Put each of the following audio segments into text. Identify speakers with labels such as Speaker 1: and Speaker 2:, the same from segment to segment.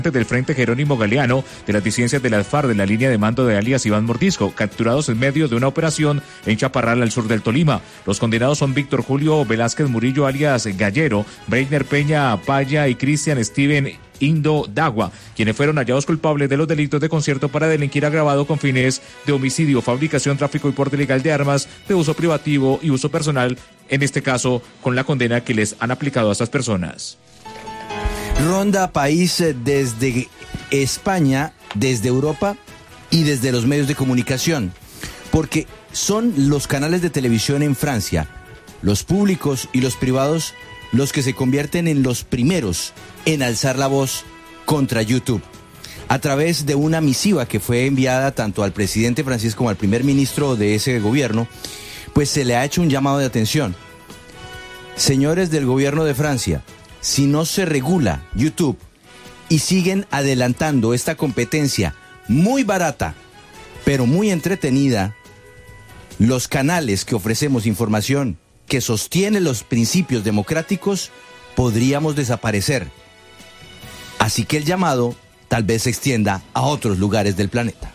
Speaker 1: del Frente Jerónimo Galeano de las disidencias de las FARC de la línea de mando de alias Iván Mordisco, capturados en medio de una operación en Chaparral, al sur del Tolima. Los condenados son Víctor Julio Velázquez Murillo alias Gallero, Breiner Peña Paya y Cristian Steven Indo Dagua, quienes fueron hallados culpables de los delitos de concierto para delinquir agravado con fines de homicidio, fabricación, tráfico y porte ilegal de armas de uso privativo y uso personal, en este caso con la condena que les han aplicado a estas personas.
Speaker 2: Ronda país desde España, desde Europa y desde los medios de comunicación, porque son los canales de televisión en Francia, los públicos y los privados, los que se convierten en los primeros en alzar la voz contra YouTube. A través de una misiva que fue enviada tanto al presidente francés como al primer ministro de ese gobierno, pues se le ha hecho un llamado de atención. Señores del gobierno de Francia, si no se regula YouTube y siguen adelantando esta competencia muy barata, pero muy entretenida, los canales que ofrecemos información que sostiene los principios democráticos, podríamos desaparecer. Así que el llamado tal vez se extienda a otros lugares del planeta.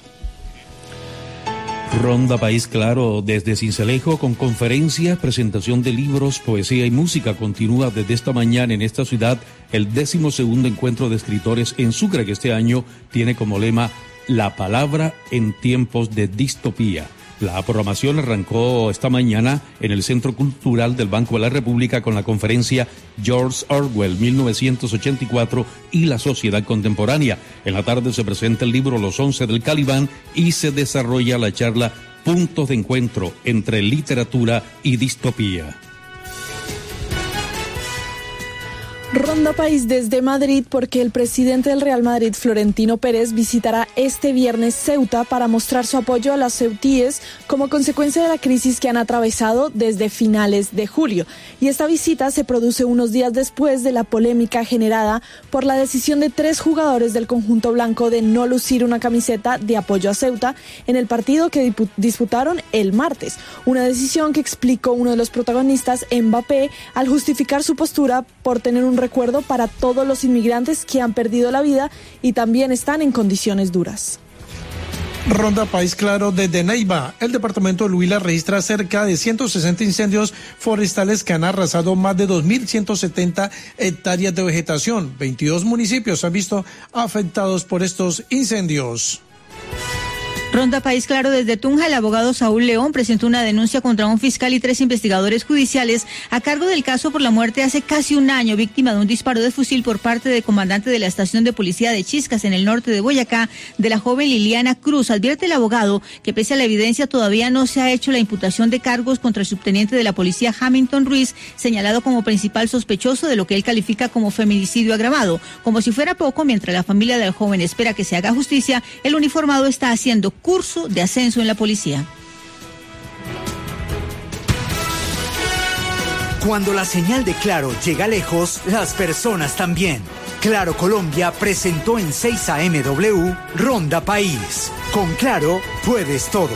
Speaker 3: Ronda País Claro desde Sincelejo con conferencias, presentación de libros, poesía y música. Continúa desde esta mañana en esta ciudad el 12º encuentro de escritores en Sucre, que este año tiene como lema La palabra en tiempos de distopía. La programación arrancó esta mañana en el Centro Cultural del Banco de la República con la conferencia George Orwell, 1984 y la sociedad contemporánea. En la tarde se presenta el libro Los 11 del Calibán y se desarrolla la charla Puntos de Encuentro entre literatura y distopía.
Speaker 4: Ronda País desde Madrid, porque el presidente del Real Madrid, Florentino Pérez, visitará este viernes Ceuta para mostrar su apoyo a las ceutíes como consecuencia de la crisis que han atravesado desde finales de julio. Y esta visita se produce unos días después de la polémica generada por la decisión de 3 jugadores del conjunto blanco de no lucir una camiseta de apoyo a Ceuta en el partido que disputaron el martes. Una decisión que explicó uno de los protagonistas, Mbappé, al justificar su postura por tener un recuerdo para todos los inmigrantes que han perdido la vida y también están en condiciones duras.
Speaker 5: Ronda País Claro desde Neiva. El departamento del Huila registra cerca de 160 incendios forestales que han arrasado más de 2.170 hectáreas de vegetación. 22 municipios se han visto afectados por estos incendios.
Speaker 6: Ronda País Claro desde Tunja. El abogado Saúl León presentó una denuncia contra un fiscal y 3 investigadores judiciales a cargo del caso por la muerte hace casi un año, víctima de un disparo de fusil por parte del comandante de la estación de policía de Chiscas en el norte de Boyacá, de la joven Liliana Cruz. Advierte el abogado que pese a la evidencia todavía no se ha hecho la imputación de cargos contra el subteniente de la policía Hamilton Ruiz, señalado como principal sospechoso de lo que él califica como feminicidio agravado. Como si fuera poco, mientras la familia del joven espera que se haga justicia, el uniformado está haciendo curso de ascenso en la policía.
Speaker 7: Cuando la señal de Claro llega lejos, las personas también. Claro Colombia presentó en 6 AMW Ronda País. Con Claro puedes todo.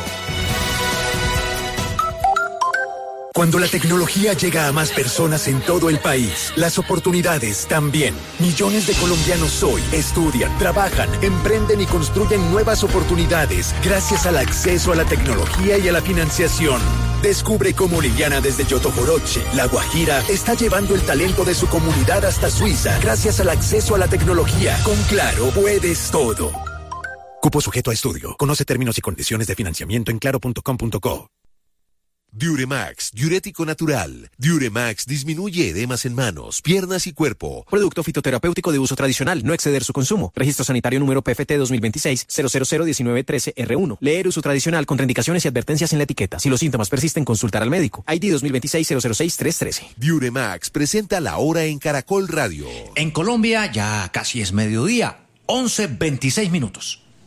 Speaker 8: Cuando la tecnología llega a más personas en todo el país, las oportunidades también. Millones de colombianos hoy estudian, trabajan, emprenden y construyen nuevas oportunidades gracias al acceso a la tecnología y a la financiación. Descubre cómo Liliana desde Yotojoroche, La Guajira, está llevando el talento de su comunidad hasta Suiza gracias al acceso a la tecnología. Con Claro puedes todo. Cupo sujeto a estudio. Conoce términos y condiciones de financiamiento en claro.com.co.
Speaker 9: Diuremax, diurético natural. Diuremax disminuye edemas en manos, piernas y cuerpo.
Speaker 10: Producto fitoterapéutico de uso tradicional, no exceder su consumo. Registro sanitario número PFT 2026-0001913R1. Leer uso tradicional, contraindicaciones y advertencias en la etiqueta. Si los síntomas persisten, consultar al médico. ID 2026-006-313.
Speaker 9: Diuremax presenta La Hora en Caracol Radio.
Speaker 11: En Colombia ya casi es mediodía, 11:26 minutos.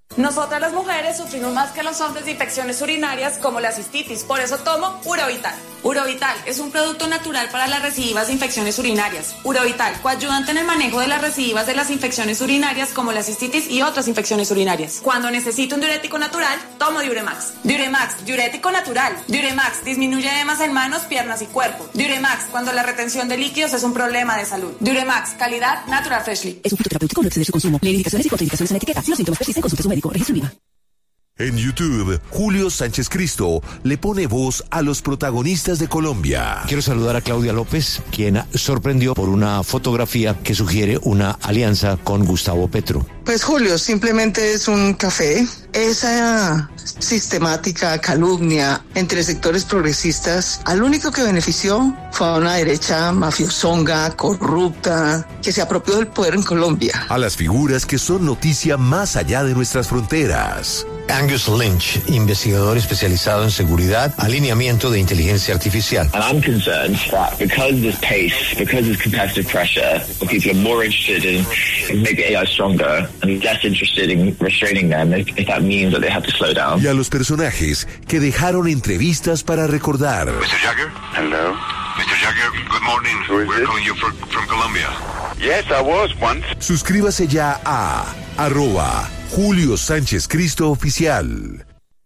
Speaker 11: Nosotras las mujeres sufrimos más que los hombres de infecciones urinarias como la cistitis, por eso tomo Urovital. Urovital es un producto natural para las recidivas de infecciones urinarias. Urovital, coayudante en el manejo de las recidivas de las infecciones urinarias como la cistitis y otras infecciones urinarias. Cuando necesito un diurético natural, tomo Diuremax. Diuremax, diurético natural. Diuremax disminuye edemas en manos, piernas y cuerpo. Diuremax, cuando la retención de líquidos es un problema de salud. Diuremax, calidad Natural Freshly.
Speaker 12: Es un fitoterapéutico, no excede su consumo. Lee indicaciones y contraindicaciones en etiqueta. Si los síntomas persisten, consulte a su médico. Registro IVA.
Speaker 9: En YouTube, Julio Sánchez Cristo le pone voz a los protagonistas de Colombia.
Speaker 13: Quiero saludar a Claudia López, quien sorprendió por una fotografía que sugiere una alianza con Gustavo Petro.
Speaker 14: Pues Julio, simplemente es un café. Esa sistemática calumnia entre sectores progresistas, al único que benefició fue a una derecha mafiosonga, corrupta, que se apropió del poder en Colombia.
Speaker 9: A las figuras que son noticia más allá de nuestras fronteras.
Speaker 13: Angus Lynch, investigador especializado en seguridad, alineamiento de inteligencia artificial.
Speaker 15: And I'm concerned that because there's pace, because there's competitive pressure, people are more interested in making AI stronger and less interested in restraining them if that means that they have to slow down.
Speaker 9: Y a los personajes que dejaron entrevistas para recordar.
Speaker 16: Mr. Jagger? Hello. Mr. Jagger, good morning. We're calling you from Colombia. Yes, I was once.
Speaker 9: Suscríbase ya a @Julio Sánchez Cristo Oficial.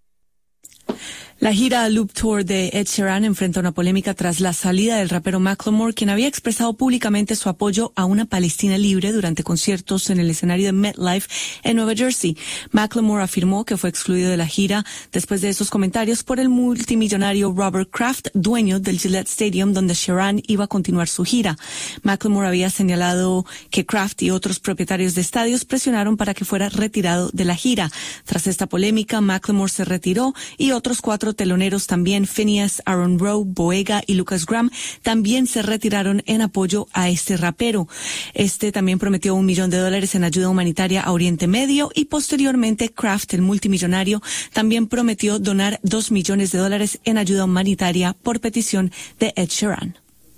Speaker 17: La gira Loop Tour de Ed Sheeran enfrenta una polémica tras la salida del rapero Macklemore, quien había expresado públicamente su apoyo a una Palestina libre durante conciertos en el escenario de MetLife en Nueva Jersey. Macklemore afirmó que fue excluido de la gira después de esos comentarios por el multimillonario Robert Kraft, dueño del Gillette Stadium, donde Sheeran iba a continuar su gira. Macklemore había señalado que Kraft y otros propietarios de estadios presionaron para que fuera retirado de la gira. Tras esta polémica, Macklemore se retiró y otros 4 teloneros también, Phineas, Aaron Rowe, Boega y Lucas Graham, también se retiraron en apoyo a este rapero. Este también prometió $1 millón en ayuda humanitaria a Oriente Medio y posteriormente Kraft, el multimillonario, también prometió donar $2 millones en ayuda humanitaria por petición de Ed Sheeran.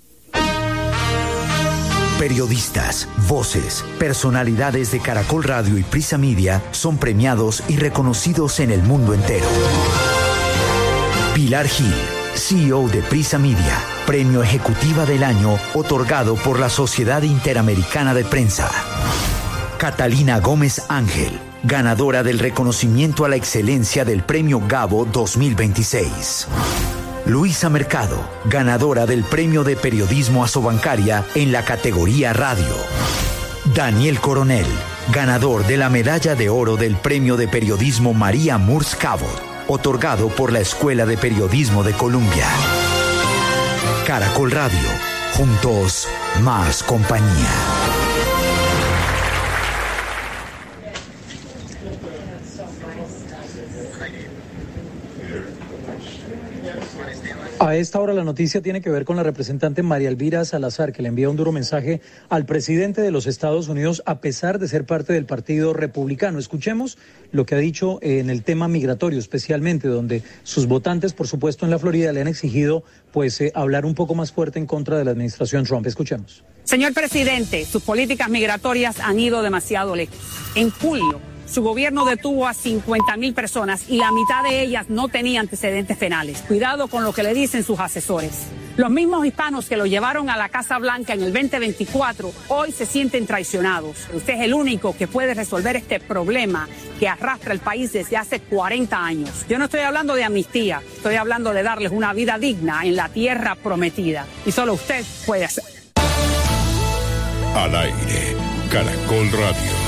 Speaker 7: Periodistas, voces, personalidades de Caracol Radio y Prisa Media son premiados y reconocidos en el mundo entero. Pilar Gil, CEO de Prisa Media, Premio Ejecutiva del Año otorgado por la Sociedad Interamericana de Prensa. Catalina Gómez Ángel, ganadora del reconocimiento a la excelencia del Premio Gabo 2026. Luisa Mercado, ganadora del Premio de Periodismo Asobancaria en la categoría Radio. Daniel Coronel, ganador de la Medalla de Oro del Premio de Periodismo María Murs Cabot, otorgado por la Escuela de Periodismo de Columbia. Caracol Radio, juntos, más compañía.
Speaker 18: A esta hora la noticia tiene que ver con la representante María Elvira Salazar, que le envía un duro mensaje al presidente de los Estados Unidos a pesar de ser parte del Partido Republicano. Escuchemos lo que ha dicho en el tema migratorio, especialmente donde sus votantes, por supuesto, en la Florida le han exigido hablar un poco más fuerte en contra de la administración Trump. Escuchemos.
Speaker 19: Señor presidente, sus políticas migratorias han ido demasiado lejos. En julio, su gobierno detuvo a 50,000 personas y la mitad de ellas no tenía antecedentes penales. Cuidado con lo que le dicen sus asesores. Los mismos hispanos que lo llevaron a la Casa Blanca en el 2024 hoy se sienten traicionados. Usted es el único que puede resolver este problema que arrastra el país desde hace 40 años. Yo no estoy hablando de amnistía, estoy hablando de darles una vida digna en la tierra prometida. Y solo usted puede hacerlo.
Speaker 20: Al aire, Caracol Radio.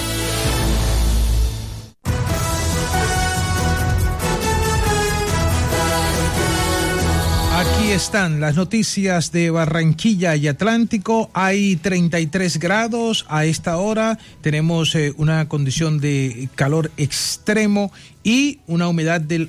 Speaker 5: Aquí están las noticias de Barranquilla y Atlántico. Hay 33 grados a esta hora. Tenemos una condición de calor extremo y una humedad del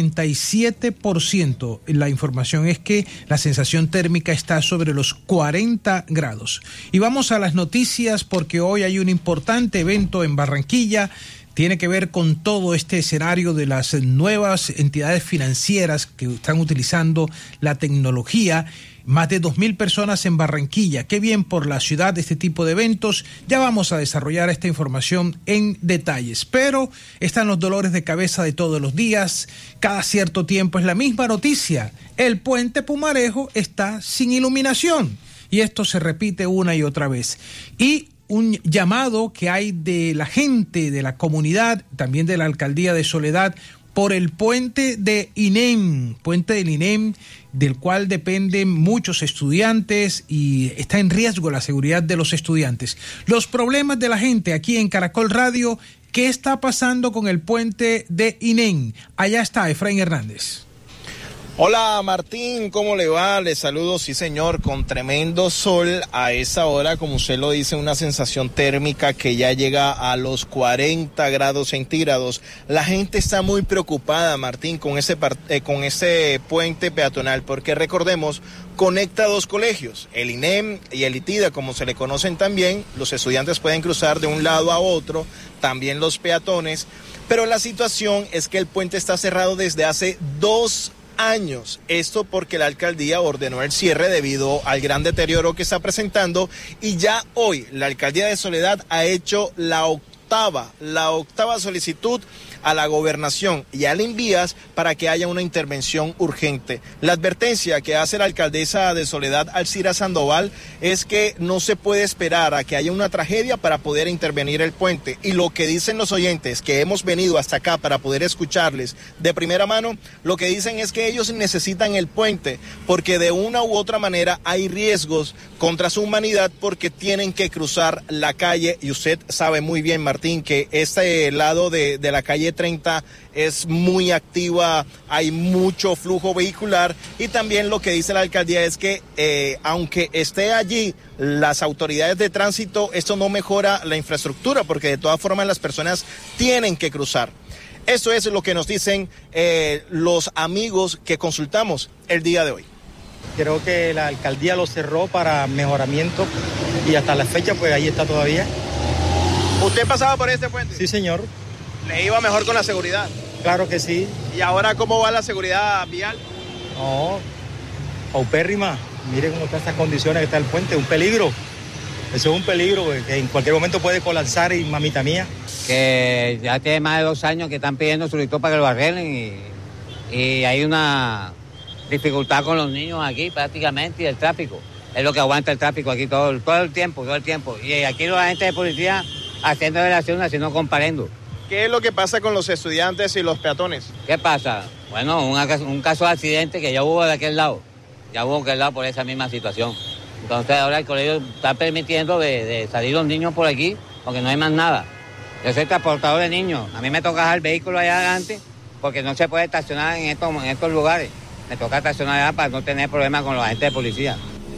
Speaker 5: 87%. La información es que la sensación térmica está sobre los 40 grados. Y vamos a las noticias porque hoy hay un importante evento en Barranquilla. Tiene que ver con todo este escenario de las nuevas entidades financieras que están utilizando la tecnología.
Speaker 21: Más de 2.000 personas en Barranquilla. Qué bien por la ciudad este tipo de eventos. Ya vamos a desarrollar esta información en detalles. Pero están los dolores de cabeza de todos los días. Cada cierto tiempo es la misma noticia. El puente Pumarejo está sin iluminación. Y esto se repite una y otra vez. Y un llamado que hay de la gente, de la comunidad, también de la alcaldía de Soledad, por el puente del INEM, del cual dependen muchos estudiantes y está en riesgo la seguridad de los estudiantes. Los problemas de la gente aquí en Caracol Radio, ¿qué está pasando con el puente de INEM? Allá está Efraín Hernández.
Speaker 22: Hola Martín, ¿cómo le va? Les saludo, sí señor, con tremendo sol a esa hora, como usted lo dice, una sensación térmica que ya llega a los 40 grados centígrados. La gente está muy preocupada, Martín, con ese puente peatonal, porque recordemos, conecta dos colegios, el INEM y el ITIDA, como se le conocen también. Los estudiantes pueden cruzar de un lado a otro, también los peatones, pero la situación es que el puente está cerrado desde hace 2 años. Esto porque la alcaldía ordenó el cierre debido al gran deterioro que está presentando, y ya hoy la alcaldía de Soledad ha hecho la octava solicitud a la gobernación y al INVIAS para que haya una intervención urgente. La advertencia que hace la alcaldesa de Soledad, Alcira Sandoval, es que no se puede esperar a que haya una tragedia para poder intervenir el puente, y lo que dicen los oyentes que hemos venido hasta acá para poder escucharles de primera mano, lo que dicen es que ellos necesitan el puente porque de una u otra manera hay riesgos contra su humanidad porque tienen que cruzar la calle, y usted sabe muy bien, Martín, que este lado de la calle 30 es muy activa, hay mucho flujo vehicular, y también lo que dice la alcaldía es que aunque esté allí las autoridades de tránsito, esto no mejora la infraestructura porque de todas formas las personas tienen que cruzar. Eso es lo que nos dicen los amigos que consultamos el día de hoy.
Speaker 23: Creo que la alcaldía lo cerró para mejoramiento y hasta la fecha pues ahí está todavía.
Speaker 22: ¿Usted pasaba por este puente?
Speaker 23: Sí, señor.
Speaker 22: ¿Le iba mejor con la seguridad?
Speaker 23: Claro que sí.
Speaker 22: ¿Y ahora cómo va la seguridad vial?
Speaker 23: No, paupérrima. Mire cómo están estas condiciones que está el puente, un peligro. Eso es un peligro, que en cualquier momento puede colapsar, y mamita mía.
Speaker 24: Que ya tiene más de 2 años que están pidiendo solicitud para que lo arreglen, y hay una dificultad con los niños aquí prácticamente, y el tráfico. Es lo que aguanta el tráfico aquí todo el tiempo. Y aquí los agentes de policía haciendo relaciones, haciendo comparendo.
Speaker 22: ¿Qué es lo que pasa con los estudiantes y los peatones?
Speaker 24: ¿Qué pasa? Bueno, un caso de accidente que ya hubo de aquel lado. Por esa misma situación. Entonces ahora el colegio está permitiendo de salir los niños por aquí porque no hay más nada. Yo soy transportador de niños. A mí me toca dejar el vehículo allá adelante porque no se puede estacionar en estos lugares. Me toca estacionar allá para no tener problemas con los agentes de policía.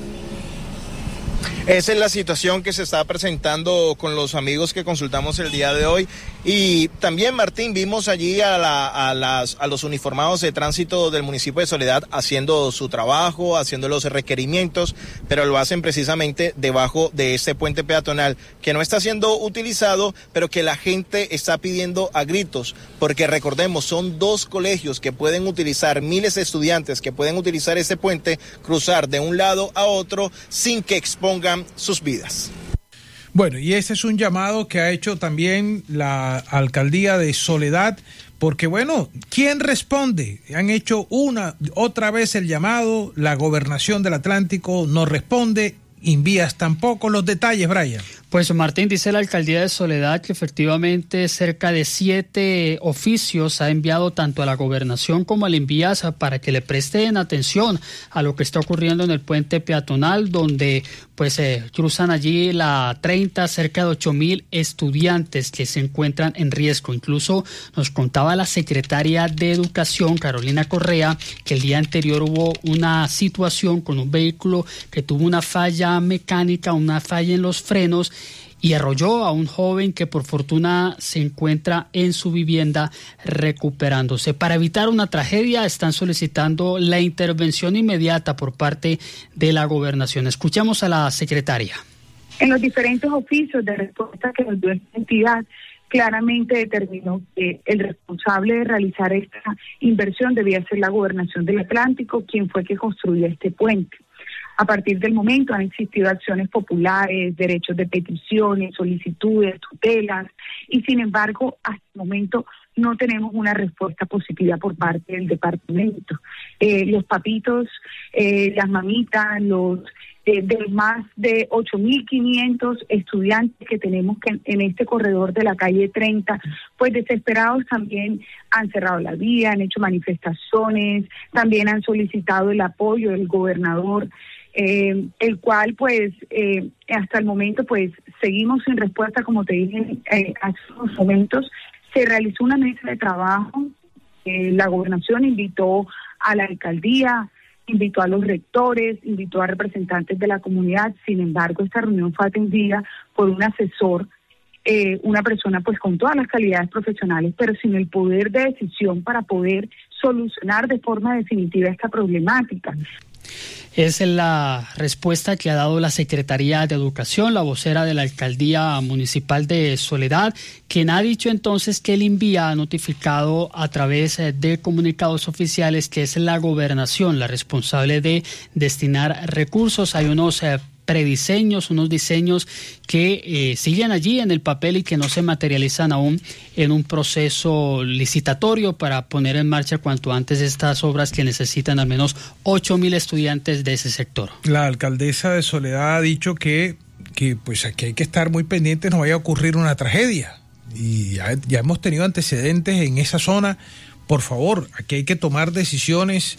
Speaker 22: Esa es la situación que se está presentando con los amigos que consultamos el día de hoy. Y también, Martín, vimos allí a los uniformados de tránsito del municipio de Soledad haciendo su trabajo, haciendo los requerimientos, pero lo hacen precisamente debajo de este puente peatonal que no está siendo utilizado, pero que la gente está pidiendo a gritos, porque recordemos, son 2 colegios que pueden utilizar, miles de estudiantes que pueden utilizar este puente, cruzar de un lado a otro sin que expongan sus vidas.
Speaker 21: Bueno, y ese es un llamado que ha hecho también la alcaldía de Soledad, porque bueno, ¿quién responde? Han hecho otra vez el llamado, la gobernación del Atlántico no responde, INVIAS tampoco. Los detalles, Brian.
Speaker 25: Pues Martín, dice la alcaldía de Soledad que efectivamente cerca de 7 oficios ha enviado tanto a la gobernación como al INVIAS para que le presten atención a lo que está ocurriendo en el puente peatonal, donde pues cruzan allí la 30, cerca de 8,000 estudiantes que se encuentran en riesgo. Incluso nos contaba la secretaria de Educación, Carolina Correa, que el día anterior hubo una situación con un vehículo que tuvo una falla mecánica, una falla en los frenos, y arrolló a un joven que por fortuna se encuentra en su vivienda recuperándose. Para evitar una tragedia están solicitando la intervención inmediata por parte de la gobernación. Escuchamos a la secretaria.
Speaker 26: En los diferentes oficios de respuesta que nos dio esta entidad, claramente determinó que el responsable de realizar esta inversión debía ser la Gobernación del Atlántico, quien fue que construyó este puente. A partir del momento han existido acciones populares, derechos de peticiones, solicitudes, tutelas, y sin embargo, hasta el momento no tenemos una respuesta positiva por parte del departamento. Los papitos, las mamitas, de más de 8.500 estudiantes que tenemos en este corredor de la calle 30, pues desesperados también han cerrado la vía, han hecho manifestaciones, también han solicitado el apoyo del gobernador, el cual pues hasta el momento pues seguimos sin respuesta. Como te dije hace unos momentos, se realizó una mesa de trabajo, la gobernación invitó a la alcaldía, invitó a los rectores, invitó a representantes de la comunidad. Sin embargo, esta reunión fue atendida por un asesor, una persona pues con todas las calidades profesionales, pero sin el poder de decisión para poder solucionar de forma definitiva esta problemática.
Speaker 25: Es la respuesta que ha dado la Secretaría de Educación, la vocera de la Alcaldía Municipal de Soledad, quien ha dicho entonces que el INVIA ha notificado a través de comunicados oficiales que es la gobernación la responsable de destinar recursos. Hay unos prediseños, unos diseños que siguen allí en el papel y que no se materializan aún en un proceso licitatorio para poner en marcha cuanto antes estas obras que necesitan al menos 8.000 estudiantes de ese sector.
Speaker 21: La alcaldesa de Soledad ha dicho que pues aquí hay que estar muy pendientes, no vaya a ocurrir una tragedia, y ya hemos tenido antecedentes en esa zona. Por favor, aquí hay que tomar decisiones.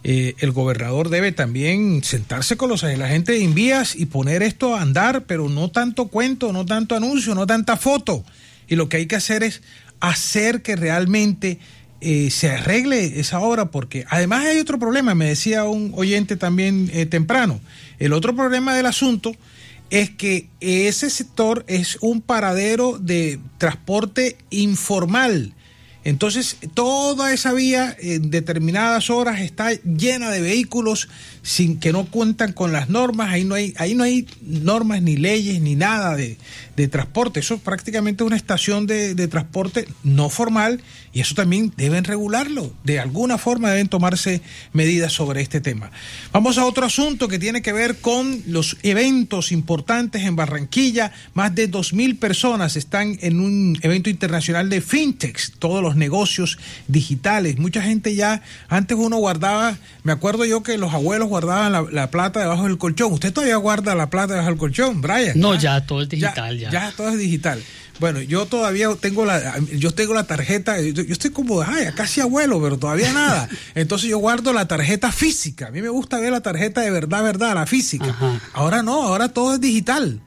Speaker 21: El gobernador debe también sentarse con la gente de Invías y poner esto a andar, pero no tanto cuento, no tanto anuncio, no tanta foto. Y lo que hay que hacer es hacer que realmente se arregle esa obra, porque además hay otro problema, me decía un oyente también temprano. El otro problema del asunto es que ese sector es un paradero de transporte informal. Entonces, toda esa vía en determinadas horas está llena de vehículos sin que no cuentan con las normas. Ahí no hay normas ni leyes ni nada de transporte. Eso es prácticamente una estación de transporte no formal, y eso también deben regularlo. De alguna forma deben tomarse medidas sobre este tema. Vamos a otro asunto que tiene que ver con los eventos importantes en Barranquilla. Más de 2.000 personas están en un evento internacional de fintechs, todos los negocios digitales. Mucha gente ya, antes uno guardaba, me acuerdo yo que los abuelos guardaban la plata debajo del colchón. ¿Usted todavía guarda la plata debajo del colchón, Brian?
Speaker 25: No, ya todo es digital.
Speaker 21: Ya todo es digital. Bueno, yo todavía tengo la tarjeta, yo estoy como, casi abuelo, pero todavía nada. Entonces yo guardo la tarjeta física. A mí me gusta ver la tarjeta de verdad, la física. Ajá. Ahora no, ahora todo es digital.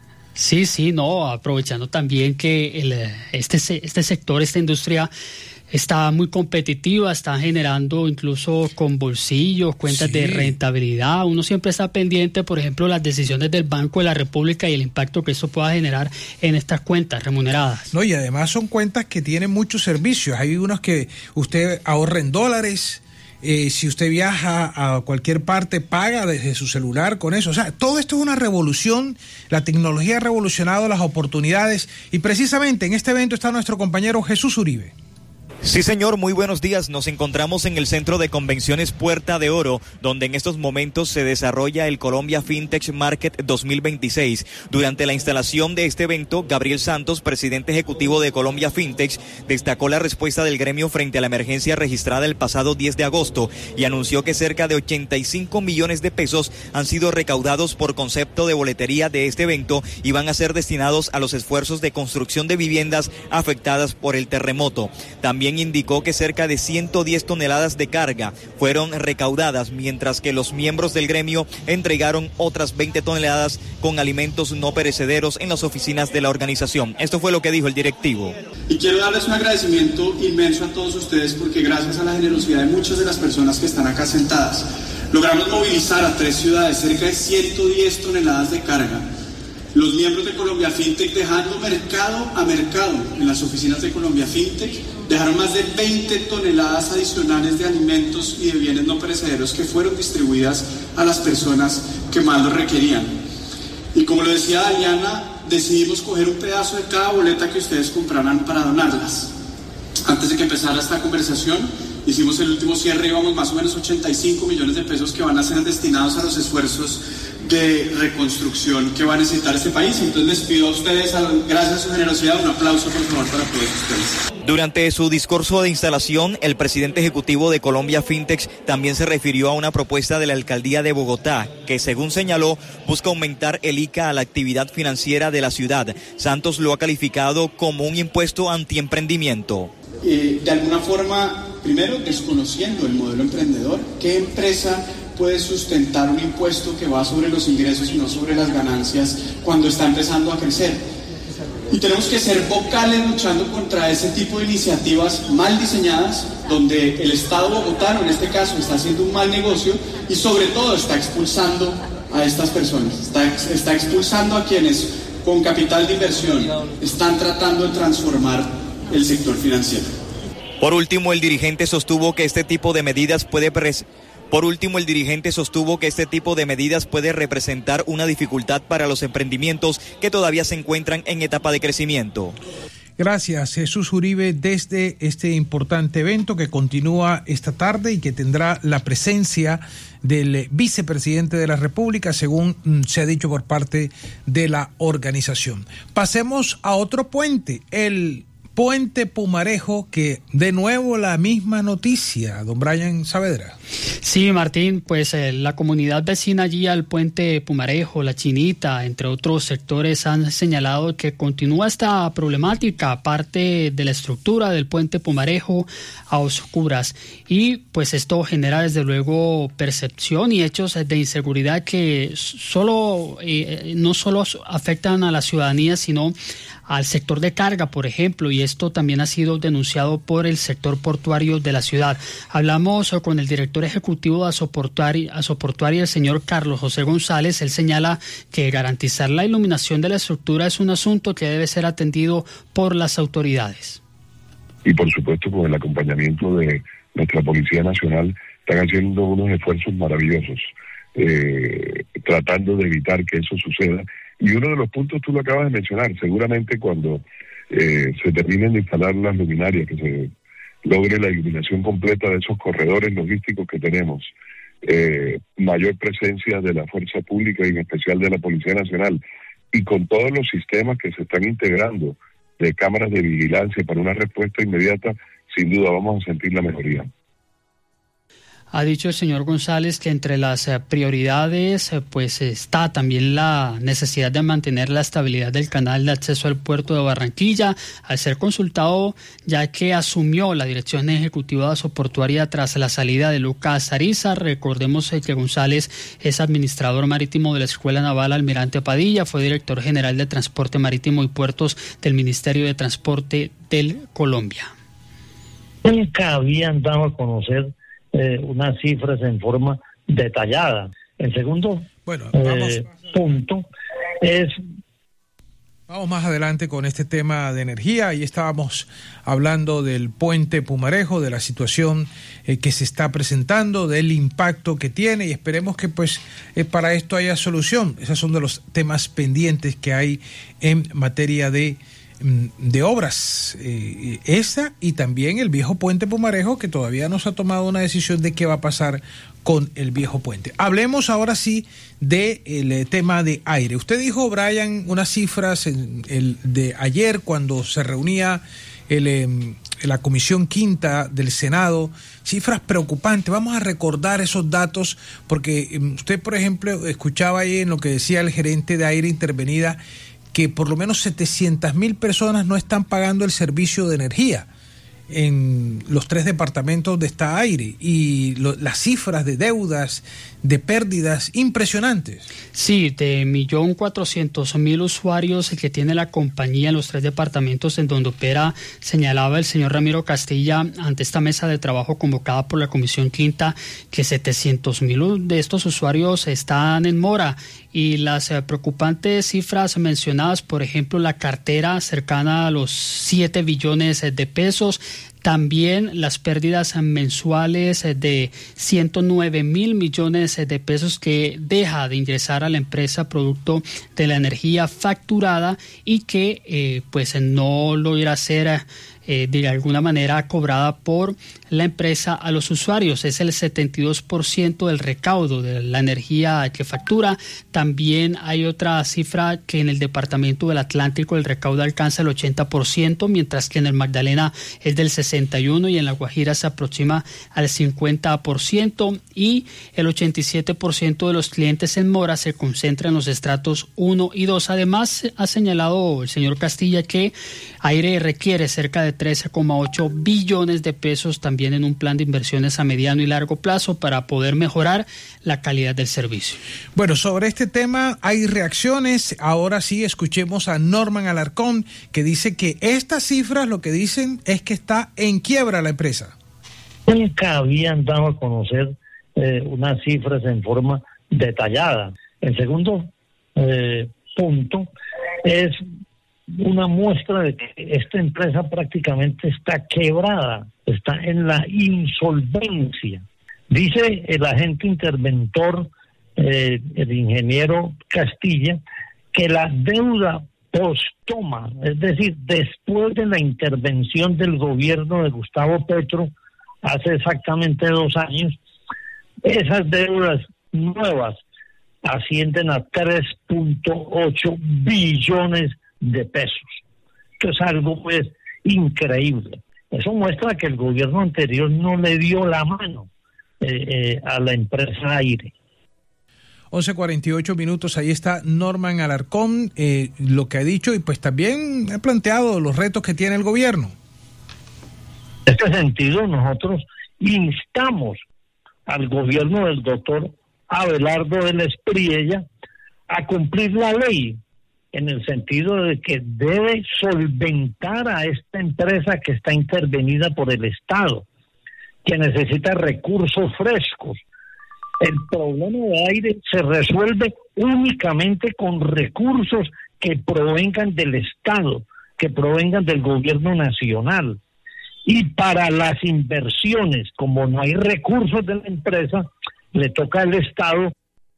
Speaker 25: Sí, no, aprovechando también que este sector, esta industria está muy competitiva, está generando incluso con bolsillos, cuentas de rentabilidad. Uno siempre está pendiente, por ejemplo, las decisiones del Banco de la República y el impacto que eso pueda generar en estas cuentas remuneradas.
Speaker 21: No, y además son cuentas que tienen muchos servicios. Hay unos que usted ahorra en dólares. Si usted viaja a cualquier parte, paga desde su celular con eso. O sea, todo esto es una revolución. La tecnología ha revolucionado las oportunidades, y precisamente en este evento está nuestro compañero Jesús Uribe.
Speaker 1: Sí, señor, muy buenos días. Nos encontramos en el Centro de Convenciones Puerta de Oro, donde en estos momentos se desarrolla el Colombia Fintech Market 2026. Durante la instalación de este evento, Gabriel Santos, presidente ejecutivo de Colombia Fintech, destacó la respuesta del gremio frente a la emergencia registrada el pasado 10 de agosto y anunció que cerca de 85 millones de pesos han sido recaudados por concepto de boletería de este evento y van a ser destinados a los esfuerzos de construcción de viviendas afectadas por el terremoto. También indicó que cerca de 110 toneladas de carga fueron recaudadas, mientras que los miembros del gremio entregaron otras 20 toneladas con alimentos no perecederos en las oficinas de la organización. Esto fue lo que dijo el directivo.
Speaker 2: Y quiero darles un agradecimiento inmenso a todos ustedes, porque gracias a la generosidad de muchas de las personas que están acá sentadas, logramos movilizar a 3 ciudades cerca de 110 toneladas de carga. Los miembros de Colombia Fintech, dejando mercado a mercado en las oficinas de Colombia Fintech, dejaron más de 20 toneladas adicionales de alimentos y de bienes no perecederos que fueron distribuidas a las personas que más lo requerían. Y como lo decía Daliana, decidimos coger un pedazo de cada boleta que ustedes compraran para donarlas. Antes de que empezara esta conversación, hicimos el último cierre, íbamos más o menos 85 millones de pesos que van a ser destinados a los esfuerzos de reconstrucción que va a necesitar este país. Entonces les pido a ustedes, gracias a su generosidad, un aplauso por favor para todos ustedes.
Speaker 1: Durante su discurso de instalación, el presidente ejecutivo de Colombia Fintech también se refirió a una propuesta de la alcaldía de Bogotá, que según señaló, busca aumentar el ICA a la actividad financiera de la ciudad. Santos lo ha calificado como un impuesto antiemprendimiento.
Speaker 2: De alguna forma, primero desconociendo el modelo emprendedor, ¿qué empresa puede sustentar un impuesto que va sobre los ingresos y no sobre las ganancias cuando está empezando a crecer? Y tenemos que ser vocales luchando contra ese tipo de iniciativas mal diseñadas, donde el Estado bogotano, en este caso, está haciendo un mal negocio y sobre todo está expulsando a estas personas, está expulsando a quienes con capital de inversión están tratando de transformar el sector financiero.
Speaker 1: Por último, el dirigente sostuvo que este tipo de medidas puede representar una dificultad para los emprendimientos que todavía se encuentran en etapa de crecimiento.
Speaker 21: Gracias, Jesús Uribe, desde este importante evento que continúa esta tarde y que tendrá la presencia del vicepresidente de la República, según se ha dicho por parte de la organización. Pasemos a otro puente, el Puente Pumarejo, que de nuevo la misma noticia, don Brian Saavedra.
Speaker 25: Sí, Martín, pues la comunidad vecina allí al Puente Pumarejo, La Chinita, entre otros sectores, han señalado que continúa esta problemática, parte de la estructura del Puente Pumarejo a oscuras, y pues esto genera desde luego percepción y hechos de inseguridad que no solo afectan a la ciudadanía, sino al sector de carga, por ejemplo, y esto también ha sido denunciado por el sector portuario de la ciudad. Hablamos con el director ejecutivo de Asoportuaria, el señor Carlos José González. Él señala que garantizar la iluminación de la estructura es un asunto que debe ser atendido por las autoridades.
Speaker 3: Y por supuesto con el acompañamiento de nuestra Policía Nacional, están haciendo unos esfuerzos maravillosos, tratando de evitar que eso suceda. Y uno de los puntos tú lo acabas de mencionar, seguramente cuando se terminen de instalar las luminarias, que se logre la iluminación completa de esos corredores logísticos que tenemos, mayor presencia de la fuerza pública y en especial de la Policía Nacional, y con todos los sistemas que se están integrando de cámaras de vigilancia para una respuesta inmediata, sin duda vamos a sentir la mejoría.
Speaker 25: Ha dicho el señor González que entre las prioridades pues está también la necesidad de mantener la estabilidad del canal de acceso al puerto de Barranquilla. Al ser consultado, ya que asumió la dirección ejecutiva de Asoportuaria tras la salida de Lucas Ariza, recordemos que González es administrador marítimo de la Escuela Naval Almirante Padilla, fue director general de Transporte Marítimo y Puertos del Ministerio de Transporte del Colombia.
Speaker 4: Nunca habían dado a conocer unas cifras en forma detallada. El segundo punto es...
Speaker 21: Vamos más adelante con este tema de energía. Ahí estábamos hablando del Puente Pumarejo, de la situación que se está presentando, del impacto que tiene, y esperemos que pues para esto haya solución. Esos son de los temas pendientes que hay en materia de obras, esa y también el viejo Puente Pumarejo, que todavía no se ha tomado una decisión de qué va a pasar con el viejo puente. Hablemos ahora sí del tema de aire. Usted dijo, Brian, unas cifras de ayer cuando se reunía la Comisión Quinta del Senado, cifras preocupantes. Vamos a recordar esos datos porque usted, por ejemplo, escuchaba ahí en lo que decía el gerente de Aire Intervenida que por lo menos 700,000 personas no están pagando el servicio de energía en los 3 departamentos de esta Aire, y las cifras de deudas, de pérdidas impresionantes.
Speaker 25: Sí, de 1.400.000 usuarios que tiene la compañía en los 3 departamentos en donde opera, señalaba el señor Ramiro Castilla ante esta mesa de trabajo convocada por la Comisión Quinta, que 700.000 de estos usuarios están en mora, y las preocupantes cifras mencionadas, por ejemplo, la cartera cercana a los 7 billones de pesos, también las pérdidas mensuales de 109.000 millones de pesos que deja de ingresar a la empresa producto de la energía facturada y que pues no logra ser de alguna manera cobrada por la empresa a los usuarios. Es el 72% del recaudo de la energía que factura. También hay otra cifra que en el departamento del Atlántico el recaudo alcanza el 80%, mientras que en el Magdalena es del 61% y en la Guajira se aproxima al 50%, y el 87% de los clientes en mora se concentra en los estratos 1 y 2. Además, ha señalado el señor Castilla que Aire requiere cerca de 13,8 billones de pesos también en un plan de inversiones a mediano y largo plazo para poder mejorar la calidad del servicio.
Speaker 21: Bueno, sobre este tema hay reacciones. Ahora sí, escuchemos a Norman Alarcón, que dice que estas cifras lo que dicen es que está en quiebra la empresa.
Speaker 4: Nunca habían dado a conocer unas cifras en forma detallada. El segundo punto es una muestra de que esta empresa prácticamente está quebrada, está en la insolvencia. Dice el agente interventor, el ingeniero Castilla, que la deuda post-toma, es decir, después de la intervención del gobierno de Gustavo Petro hace exactamente 2 años, esas deudas nuevas ascienden a 3.8 billones de pesos. Esto es algo pues increíble. Eso muestra que el gobierno anterior no le dio la mano a la empresa Aire.
Speaker 21: 11:48, ahí está Norman Alarcón, lo que ha dicho, y pues también ha planteado los retos que tiene el gobierno.
Speaker 4: En este sentido, nosotros instamos al gobierno del doctor Abelardo del Espriella a cumplir la ley, en el sentido de que debe solventar a esta empresa que está intervenida por el Estado, que necesita recursos frescos. El problema de Aire se resuelve únicamente con recursos que provengan del Estado, que provengan del gobierno nacional. Y para las inversiones, como no hay recursos de la empresa, le toca al Estado.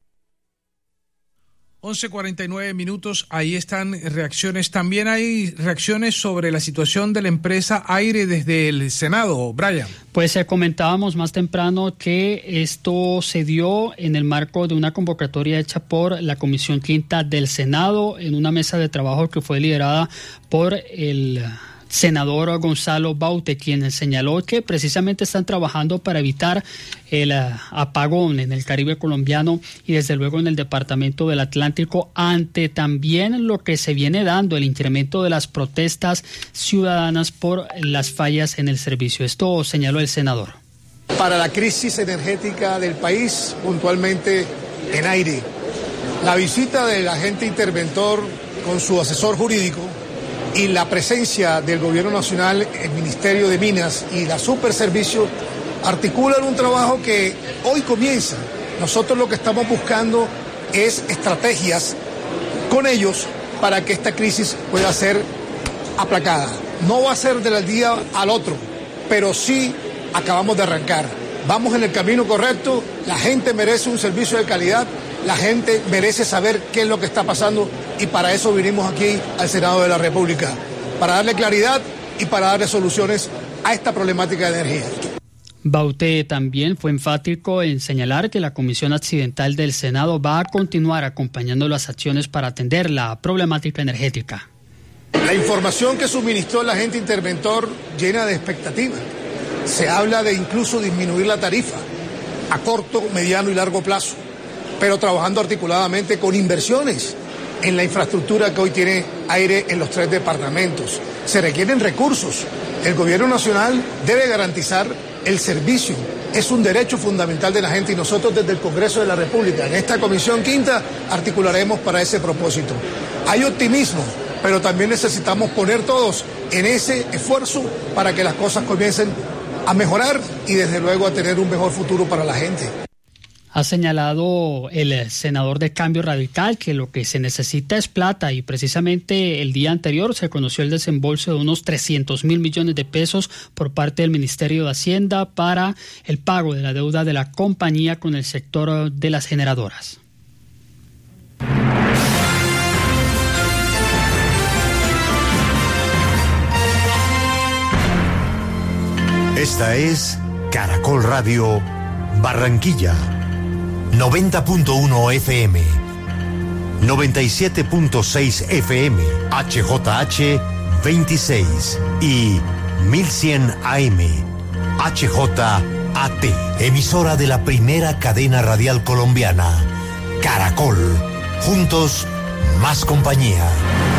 Speaker 21: 11:49, ahí están reacciones. También hay reacciones sobre la situación de la empresa Aire desde el Senado, Brian.
Speaker 25: Pues comentábamos más temprano que esto se dio en el marco de una convocatoria hecha por la Comisión Quinta del Senado en una mesa de trabajo que fue liderada por el senador Gonzalo Baute, quien señaló que precisamente están trabajando para evitar el apagón en el Caribe colombiano y desde luego en el departamento del Atlántico, ante también lo que se viene dando, el incremento de las protestas ciudadanas por las fallas en el servicio. Esto señaló el senador.
Speaker 6: Para la crisis energética del país, puntualmente en Aire, la visita del agente interventor con su asesor jurídico y la presencia del Gobierno Nacional, el Ministerio de Minas y la Superservicio articulan un trabajo que hoy comienza. Nosotros lo que estamos buscando es estrategias con ellos para que esta crisis pueda ser aplacada. No va a ser del día al otro, pero sí acabamos de arrancar. Vamos en el camino correcto, la gente merece un servicio de calidad, la gente merece saber qué es lo que está pasando y para eso vinimos aquí al Senado de la República, para darle claridad y para darle soluciones a esta problemática de energía.
Speaker 25: Baute también fue enfático en señalar que la Comisión Accidental del Senado va a continuar acompañando las acciones para atender la problemática energética.
Speaker 6: La información que suministró el agente interventor llena de expectativa. Se habla de incluso disminuir la tarifa a corto, mediano y largo plazo, pero trabajando articuladamente con inversiones en la infraestructura que hoy tiene Aire en los 3 departamentos. Se requieren recursos. El Gobierno Nacional debe garantizar el servicio. Es un derecho fundamental de la gente y nosotros desde el Congreso de la República, en esta Comisión Quinta, articularemos para ese propósito. Hay optimismo, pero también necesitamos poner todos en ese esfuerzo para que las cosas comiencen a mejorar y desde luego a tener un mejor futuro para la gente.
Speaker 25: Ha señalado el senador de Cambio Radical que lo que se necesita es plata y precisamente el día anterior se conoció el desembolso de unos 300.000 millones de pesos por parte del Ministerio de Hacienda para el pago de la deuda de la compañía con el sector de las generadoras.
Speaker 8: Esta es Caracol Radio Barranquilla, 90.1 FM, 97.6 FM, HJH 26 y 1100 AM, HJAT, emisora de la primera cadena radial colombiana, Caracol, juntos más compañía.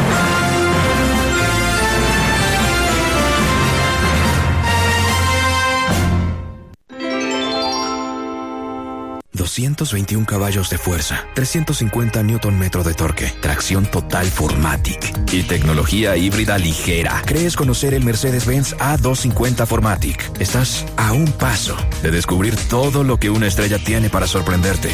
Speaker 10: ...221 caballos de fuerza, 350 Nm de torque, tracción total 4MATIC y tecnología híbrida ligera. ¿Crees conocer el Mercedes-Benz A250 4MATIC? Estás a un paso de descubrir todo lo que una estrella tiene para sorprenderte.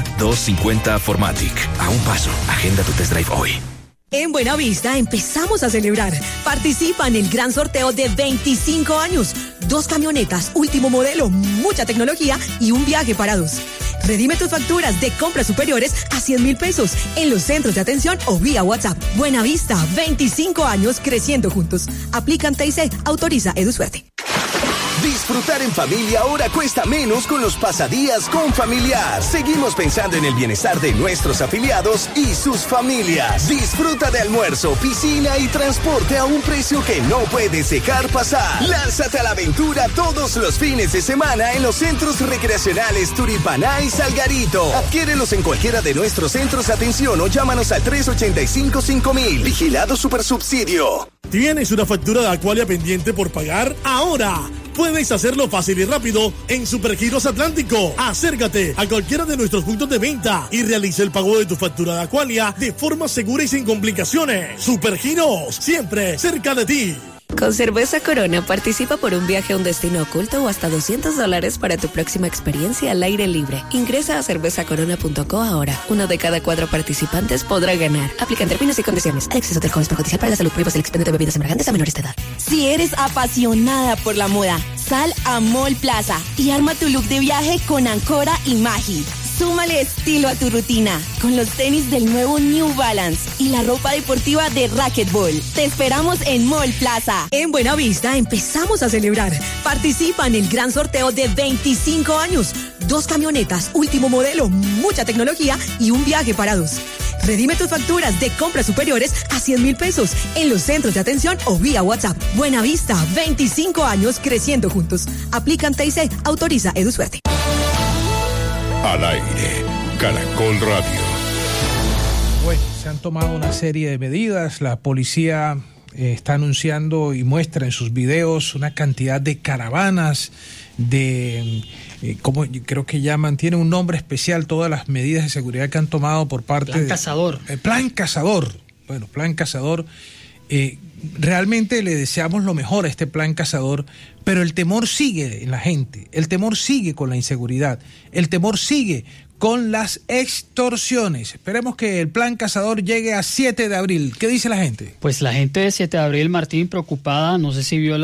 Speaker 10: A250 4MATIC, a un paso. Agenda tu test drive hoy.
Speaker 11: En Buenavista empezamos a celebrar. Participa en el gran sorteo de 25 años. 2 camionetas, último modelo, mucha tecnología y un viaje para 2. Redime tus facturas de compras superiores a 100,000 pesos en los centros de atención o vía WhatsApp. Buenavista, 25 años creciendo juntos. Aplican TIC, autoriza EduSuerte.
Speaker 12: Disfrutar en familia ahora cuesta menos con los pasadías con Familiar. Seguimos pensando en el bienestar de nuestros afiliados y sus familias. Disfruta de almuerzo, piscina y transporte a un precio que no puedes dejar pasar. Lánzate a la aventura todos los fines de semana en los centros recreacionales Turipaná y Salgarito. Adquiérelos en cualquiera de nuestros centros de atención o llámanos al 385-5000. Vigilado Supersubsidio.
Speaker 13: ¿Tienes una factura de Aqualia pendiente por pagar? ¡Ahora! Puedes hacerlo fácil y rápido en Supergiros Atlántico. Acércate a cualquiera de nuestros puntos de venta y realiza el pago de tu factura de Aqualia de forma segura y sin complicaciones. Supergiros, siempre cerca de ti.
Speaker 14: Con Cerveza Corona participa por un viaje a un destino oculto o hasta $200 para tu próxima experiencia al aire libre. Ingresa a cervezacorona.co ahora. 1 de cada 4 participantes podrá ganar. Aplican términos y condiciones. El exceso de alcohol es perjudicial para la salud. Prohíbas el expendio de bebidas embriagantes a menores de edad.
Speaker 11: Si eres apasionada por la moda, sal a Mall Plaza y arma tu look de viaje con Ancora y Magi. Súmale estilo a tu rutina con los tenis del nuevo New Balance y la ropa deportiva de Racquetball. Te esperamos en Mall Plaza. En Buenavista empezamos a celebrar. Participa en el gran sorteo de 25 años. 2 camionetas, último modelo, mucha tecnología y un viaje para 2. Redime tus facturas de compras superiores a 100,000 pesos en los centros de atención o vía WhatsApp. Buenavista, 25 años creciendo juntos. Aplican TIC, autoriza EduSuerte.
Speaker 20: Al aire, Caracol Radio.
Speaker 21: Bueno, se han tomado una serie de medidas. La policía está anunciando y muestra en sus videos una cantidad de caravanas, de, como creo que llaman, tiene un nombre especial todas las medidas de seguridad que han tomado por parte
Speaker 25: Plan Cazador.
Speaker 21: Plan Cazador. Bueno, Plan Cazador. Realmente le deseamos lo mejor a este Plan Cazador, pero el temor sigue en la gente, el temor sigue con la inseguridad, el temor sigue con las extorsiones. Esperemos que el Plan Cazador llegue a 7 de abril. ¿Qué dice la gente?
Speaker 25: Pues la gente de 7 de abril, Martín, preocupada, no sé si vio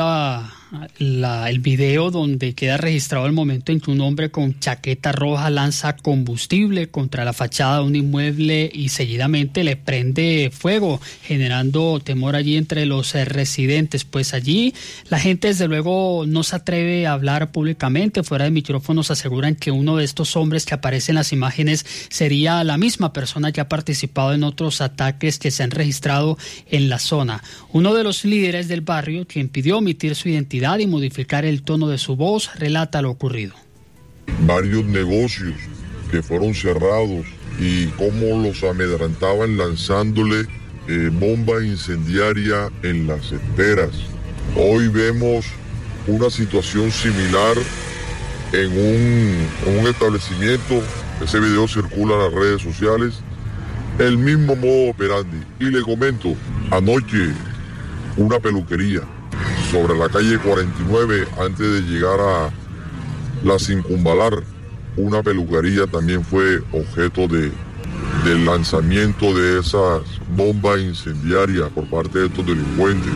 Speaker 25: el video donde queda registrado el momento en que un hombre con chaqueta roja lanza combustible contra la fachada de un inmueble y seguidamente le prende fuego, generando temor allí entre los residentes. Pues allí la gente desde luego no se atreve a hablar públicamente. Fuera de micrófonos aseguran que uno de estos hombres que aparece en las imágenes sería la misma persona que ha participado en otros ataques que se han registrado en la zona. Uno de los líderes del barrio, quien pidió omitir su identidad y modificar el tono de su voz, relata lo ocurrido.
Speaker 27: Varios negocios que fueron cerrados y cómo los amedrentaban lanzándole bomba incendiaria en las esperas. Hoy vemos una situación similar en un establecimiento. Ese video circula en las redes sociales. El mismo modo operandi. Y le comento, anoche una peluquería sobre la calle 49, antes de llegar a la Circunvalar, una peluquería también fue objeto del lanzamiento de esas bombas incendiarias por parte de estos delincuentes.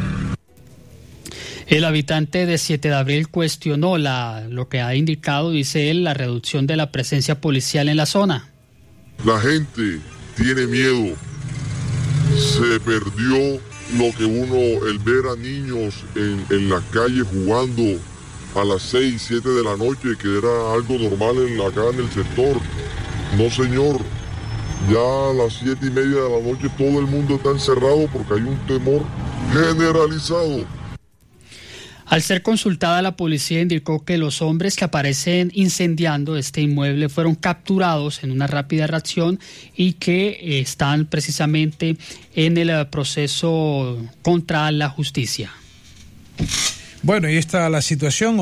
Speaker 25: El habitante de 7 de abril cuestionó lo que ha indicado, dice él, la reducción de la presencia policial en la zona.
Speaker 27: La gente tiene miedo, se perdió lo que el ver a niños en la calle jugando a las 6, 7 de la noche, que era algo normal acá en el sector. No, señor. Ya a las 7:30 de la noche todo el mundo está encerrado porque hay un temor generalizado.
Speaker 25: Al ser consultada, la policía indicó que los hombres que aparecen incendiando este inmueble fueron capturados en una rápida reacción y que están precisamente en el proceso contra la justicia.
Speaker 21: Bueno, ahí está la situación,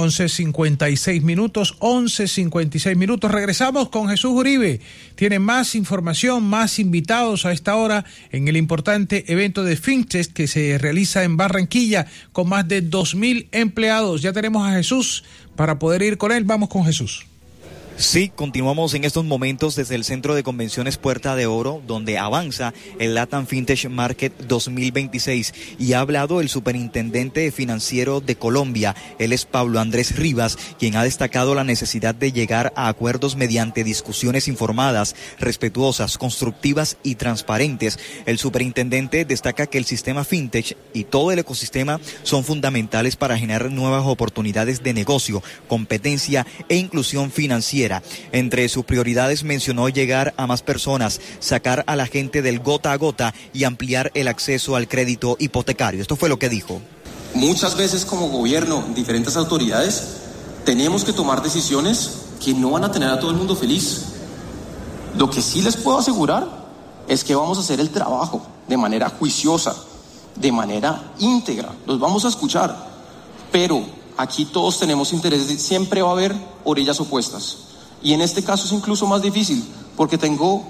Speaker 21: 11:56 minutos. Regresamos con Jesús Uribe. Tiene más información, más invitados a esta hora en el importante evento de FinTech que se realiza en Barranquilla con más de 2,000 empleados. Ya tenemos a Jesús para poder ir con él. Vamos con Jesús.
Speaker 1: Sí, continuamos en estos momentos desde el Centro de Convenciones Puerta de Oro, donde avanza el LATAM FinTech Market 2026 y ha hablado el superintendente financiero de Colombia. Él es Pablo Andrés Rivas, quien ha destacado la necesidad de llegar a acuerdos mediante discusiones informadas, respetuosas, constructivas y transparentes. El superintendente destaca que el sistema FinTech y todo el ecosistema son fundamentales para generar nuevas oportunidades de negocio, competencia e inclusión financiera. Entre sus prioridades mencionó llegar a más personas, sacar a la gente del gota a gota y ampliar el acceso al crédito hipotecario. Esto fue lo que dijo.
Speaker 7: Muchas veces como gobierno, diferentes autoridades, tenemos que tomar decisiones que no van a tener a todo el mundo feliz. Lo que sí les puedo asegurar es que vamos a hacer el trabajo de manera juiciosa, de manera íntegra. Los vamos a escuchar, pero aquí todos tenemos interés, siempre va a haber orillas opuestas. Y en este caso es incluso más difícil, porque tengo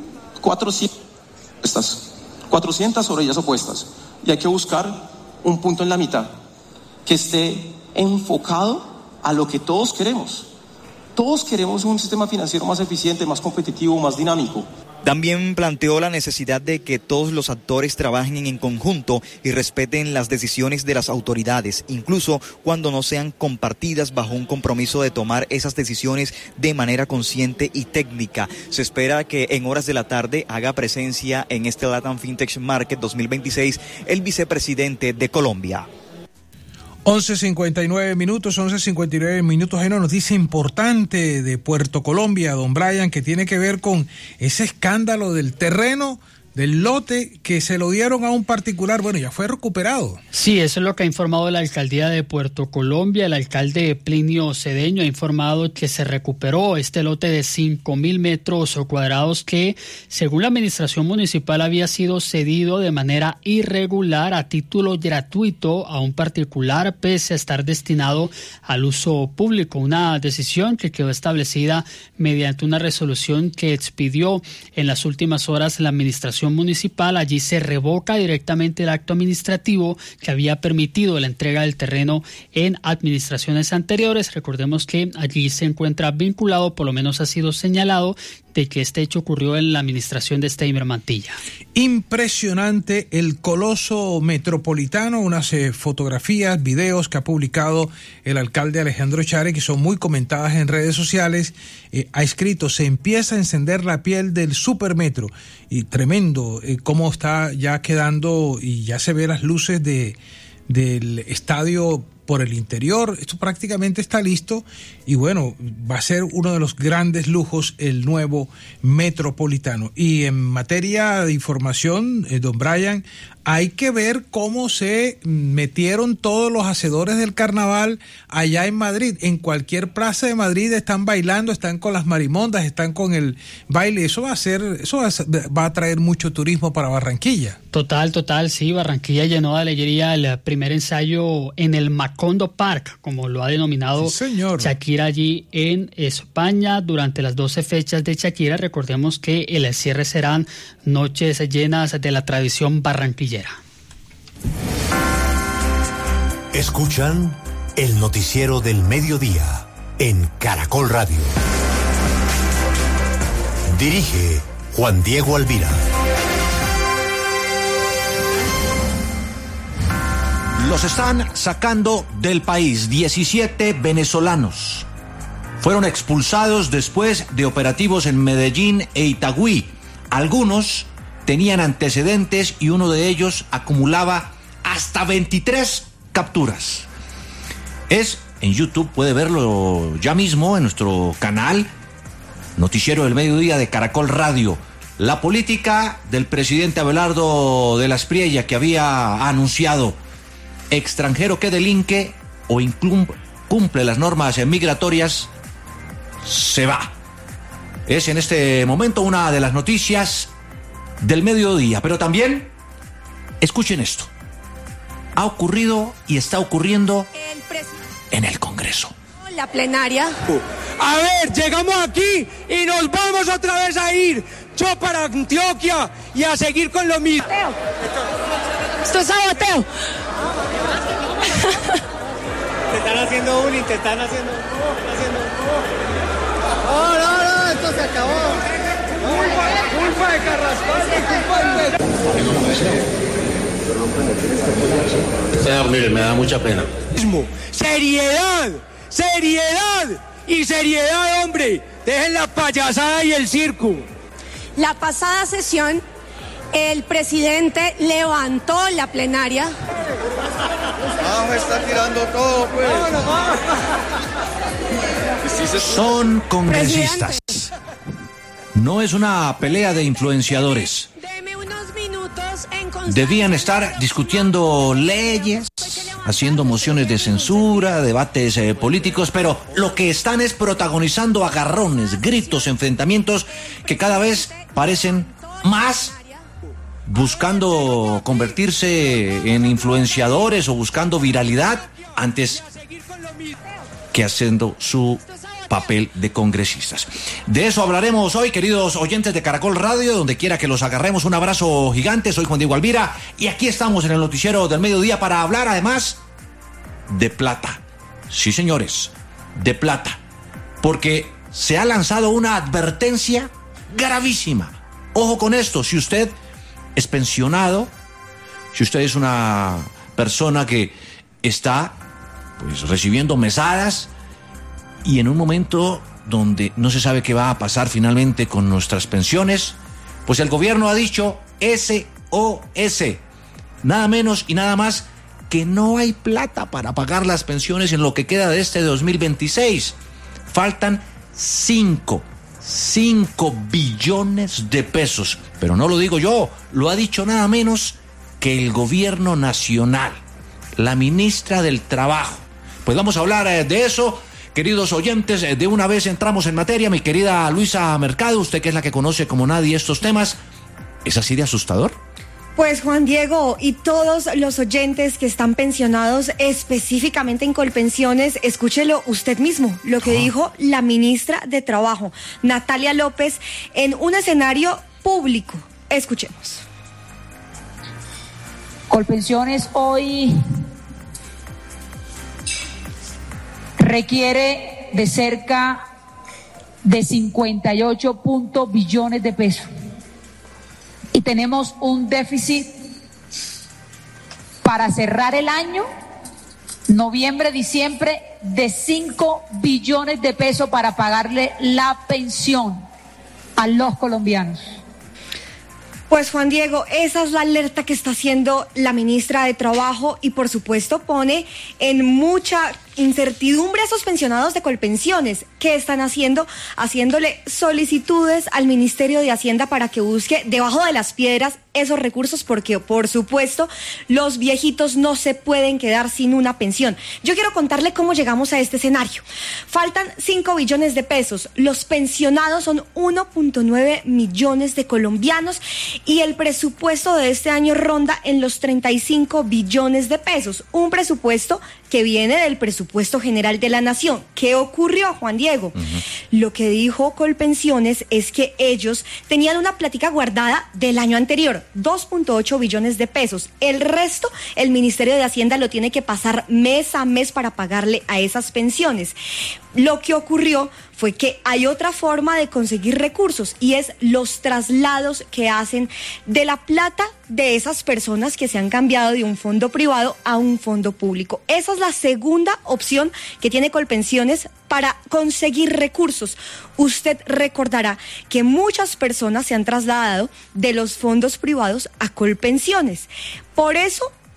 Speaker 7: 400 orillas opuestas. Y hay que buscar un punto en la mitad, que esté enfocado a lo que todos queremos. Todos queremos un sistema financiero más eficiente, más competitivo, más dinámico.
Speaker 1: También planteó la necesidad de que todos los actores trabajen en conjunto y respeten las decisiones de las autoridades, incluso cuando no sean compartidas, bajo un compromiso de tomar esas decisiones de manera consciente y técnica. Se espera que en horas de la tarde haga presencia en este LATAM FinTech Market 2026 el vicepresidente de Colombia.
Speaker 21: 11:59 minutos. Hay una noticia importante de Puerto Colombia, don Brian, que tiene que ver con ese escándalo del terreno, del lote que se lo dieron a un particular. Bueno, ya fue recuperado.
Speaker 25: Sí, eso es lo que ha informado la alcaldía de Puerto Colombia. El alcalde Plinio Cedeño ha informado que se recuperó este lote de 5,000 metros cuadrados que, según la administración municipal, había sido cedido de manera irregular a título gratuito a un particular, pese a estar destinado al uso público. Una decisión que quedó establecida mediante una resolución que expidió en las últimas horas la administración municipal. Allí se revoca directamente el acto administrativo que había permitido la entrega del terreno en administraciones anteriores. Recordemos que allí se encuentra vinculado, por lo menos ha sido señalado, de que este hecho ocurrió en la administración de Steimer Mantilla.
Speaker 21: Impresionante el coloso metropolitano, unas fotografías, videos que ha publicado el alcalde Alejandro Chare, que son muy comentadas en redes sociales. Ha escrito: se empieza a encender la piel del supermetro. Y tremendo cómo está ya quedando, y ya se ve las luces del estadio por el interior. Esto prácticamente está listo y bueno, va a ser uno de los grandes lujos el nuevo metropolitano. Y en materia de información, don Brian, hay que ver cómo se metieron todos los hacedores del carnaval allá en Madrid. En cualquier plaza de Madrid están bailando, están con las marimondas, están con el baile. Eso va a traer mucho turismo para Barranquilla.
Speaker 25: Total, sí. Barranquilla llenó de alegría el primer ensayo en el Macondo Park, como lo ha denominado Shakira allí en España. Durante las 12 fechas de Shakira, recordemos que el cierre serán noches llenas de la tradición barranquillera.
Speaker 8: Escuchan el noticiero del mediodía en Caracol Radio. Dirige Juan Diego Alvira.
Speaker 9: Los están sacando del país. 17 venezolanos fueron expulsados después de operativos en Medellín e Itagüí. Algunos tenían antecedentes y uno de ellos acumulaba hasta 23 capturas. Es en YouTube, puede verlo ya mismo en nuestro canal Noticiero del Mediodía de Caracol Radio. La política del presidente Abelardo de la Espriella, que había anunciado: extranjero que delinque o cumple las normas migratorias, se va. Es en este momento una de las noticias del mediodía. Pero también, escuchen esto, ha ocurrido y está ocurriendo en el Congreso.
Speaker 5: La plenaria.
Speaker 15: A ver, llegamos aquí y nos vamos otra vez a ir. Yo para Antioquia y a seguir con lo mismo.
Speaker 5: Esto es saboteo.
Speaker 15: Te están haciendo bullying, te están haciendo. No, esto se acabó. Culpa de Carrascal, culpa de...
Speaker 16: Señor, mire, me da mucha pena.
Speaker 15: Seriedad y seriedad, hombre. Dejen la payasada y el circo.
Speaker 5: La pasada sesión, el presidente levantó la plenaria.
Speaker 15: Me está tirando todo, pues.
Speaker 9: Son congresistas. No es una pelea de influenciadores. Debían estar discutiendo leyes, haciendo mociones de censura, debates políticos, pero lo que están es protagonizando agarrones, gritos, enfrentamientos que cada vez parecen más buscando convertirse en influenciadores o buscando viralidad antes que haciendo su papel de congresistas. De eso hablaremos hoy, queridos oyentes de Caracol Radio, donde quiera que los agarremos. Un abrazo gigante. Soy Juan Diego Alvira y aquí estamos en el Noticiero del Mediodía para hablar además de plata. Sí, señores, de plata. Porque se ha lanzado una advertencia gravísima. Ojo con esto, si usted es pensionado, si usted es una persona que está pues recibiendo mesadas y en un momento donde no se sabe qué va a pasar finalmente con nuestras pensiones, pues el gobierno ha dicho SOS, nada menos y nada más que no hay plata para pagar las pensiones en lo que queda de este 2026. Faltan 5 billones de pesos. Pero no lo digo yo, lo ha dicho nada menos que el gobierno nacional, la ministra del Trabajo. Pues vamos a hablar de eso, queridos oyentes. De una vez entramos en materia. Mi querida Luisa Mercado, usted que es la que conoce como nadie estos temas, ¿es así de asustador?
Speaker 5: Pues Juan Diego y todos los oyentes que están pensionados específicamente en Colpensiones, escúchelo usted mismo, lo que dijo la ministra de Trabajo, Natalia López, en un escenario público. Escuchemos.
Speaker 17: Colpensiones hoy requiere de cerca de 58 billones de pesos. Y tenemos un déficit para cerrar el año, noviembre, diciembre, de 5 billones de pesos para pagarle la pensión a los colombianos.
Speaker 5: Pues Juan Diego, esa es la alerta que está haciendo la ministra de Trabajo y por supuesto pone en mucha incertidumbre a esos pensionados de Colpensiones. ¿Qué están haciendo? Haciéndole solicitudes al Ministerio de Hacienda para que busque debajo de las piedras esos recursos porque, por supuesto, los viejitos no se pueden quedar sin una pensión. Yo quiero contarle cómo llegamos a este escenario. Faltan 5 billones de pesos. Los pensionados son 1.9 millones de colombianos y el presupuesto de este año ronda en los 35 billones de pesos. Un presupuesto que viene del presupuesto general de la nación. ¿Qué ocurrió, Juan Diego? Lo que dijo Colpensiones es que ellos tenían una plática guardada del año anterior, 2.8 billones de pesos. El resto, el Ministerio de Hacienda lo tiene que pasar mes a mes para pagarle a esas pensiones. Lo que ocurrió fue que hay otra forma de conseguir recursos y es los traslados que hacen de la plata de esas personas que se han cambiado de un fondo privado a un fondo público. Esa es la segunda opción que tiene Colpensiones para conseguir recursos. Usted recordará que muchas personas se han trasladado de los fondos privados a Colpensiones. Por eso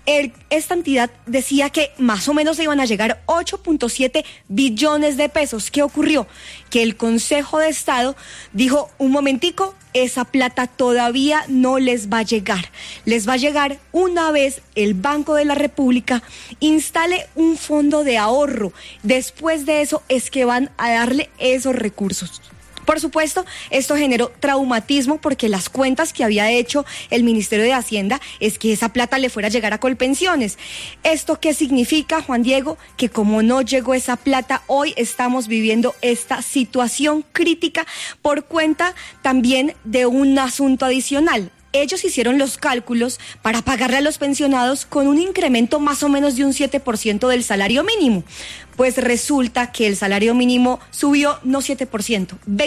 Speaker 5: esta entidad decía que más o menos se iban a llegar 8.7 billones de pesos. ¿Qué ocurrió? Que el Consejo de Estado dijo, un momentico, esa plata todavía no les va a llegar. Les va a llegar una vez el Banco de la República instale un fondo de ahorro. Después de eso es que van a darle esos recursos. Por supuesto, esto generó traumatismo porque las cuentas que había hecho el Ministerio de Hacienda es que esa plata le fuera a llegar a Colpensiones. ¿Esto qué significa, Juan Diego? Que como no llegó esa plata, hoy estamos viviendo esta situación crítica por cuenta también de un asunto adicional. Ellos hicieron los cálculos para pagarle a los pensionados con un incremento más o menos de un 7% del salario mínimo. Pues resulta que el salario mínimo subió no 7%,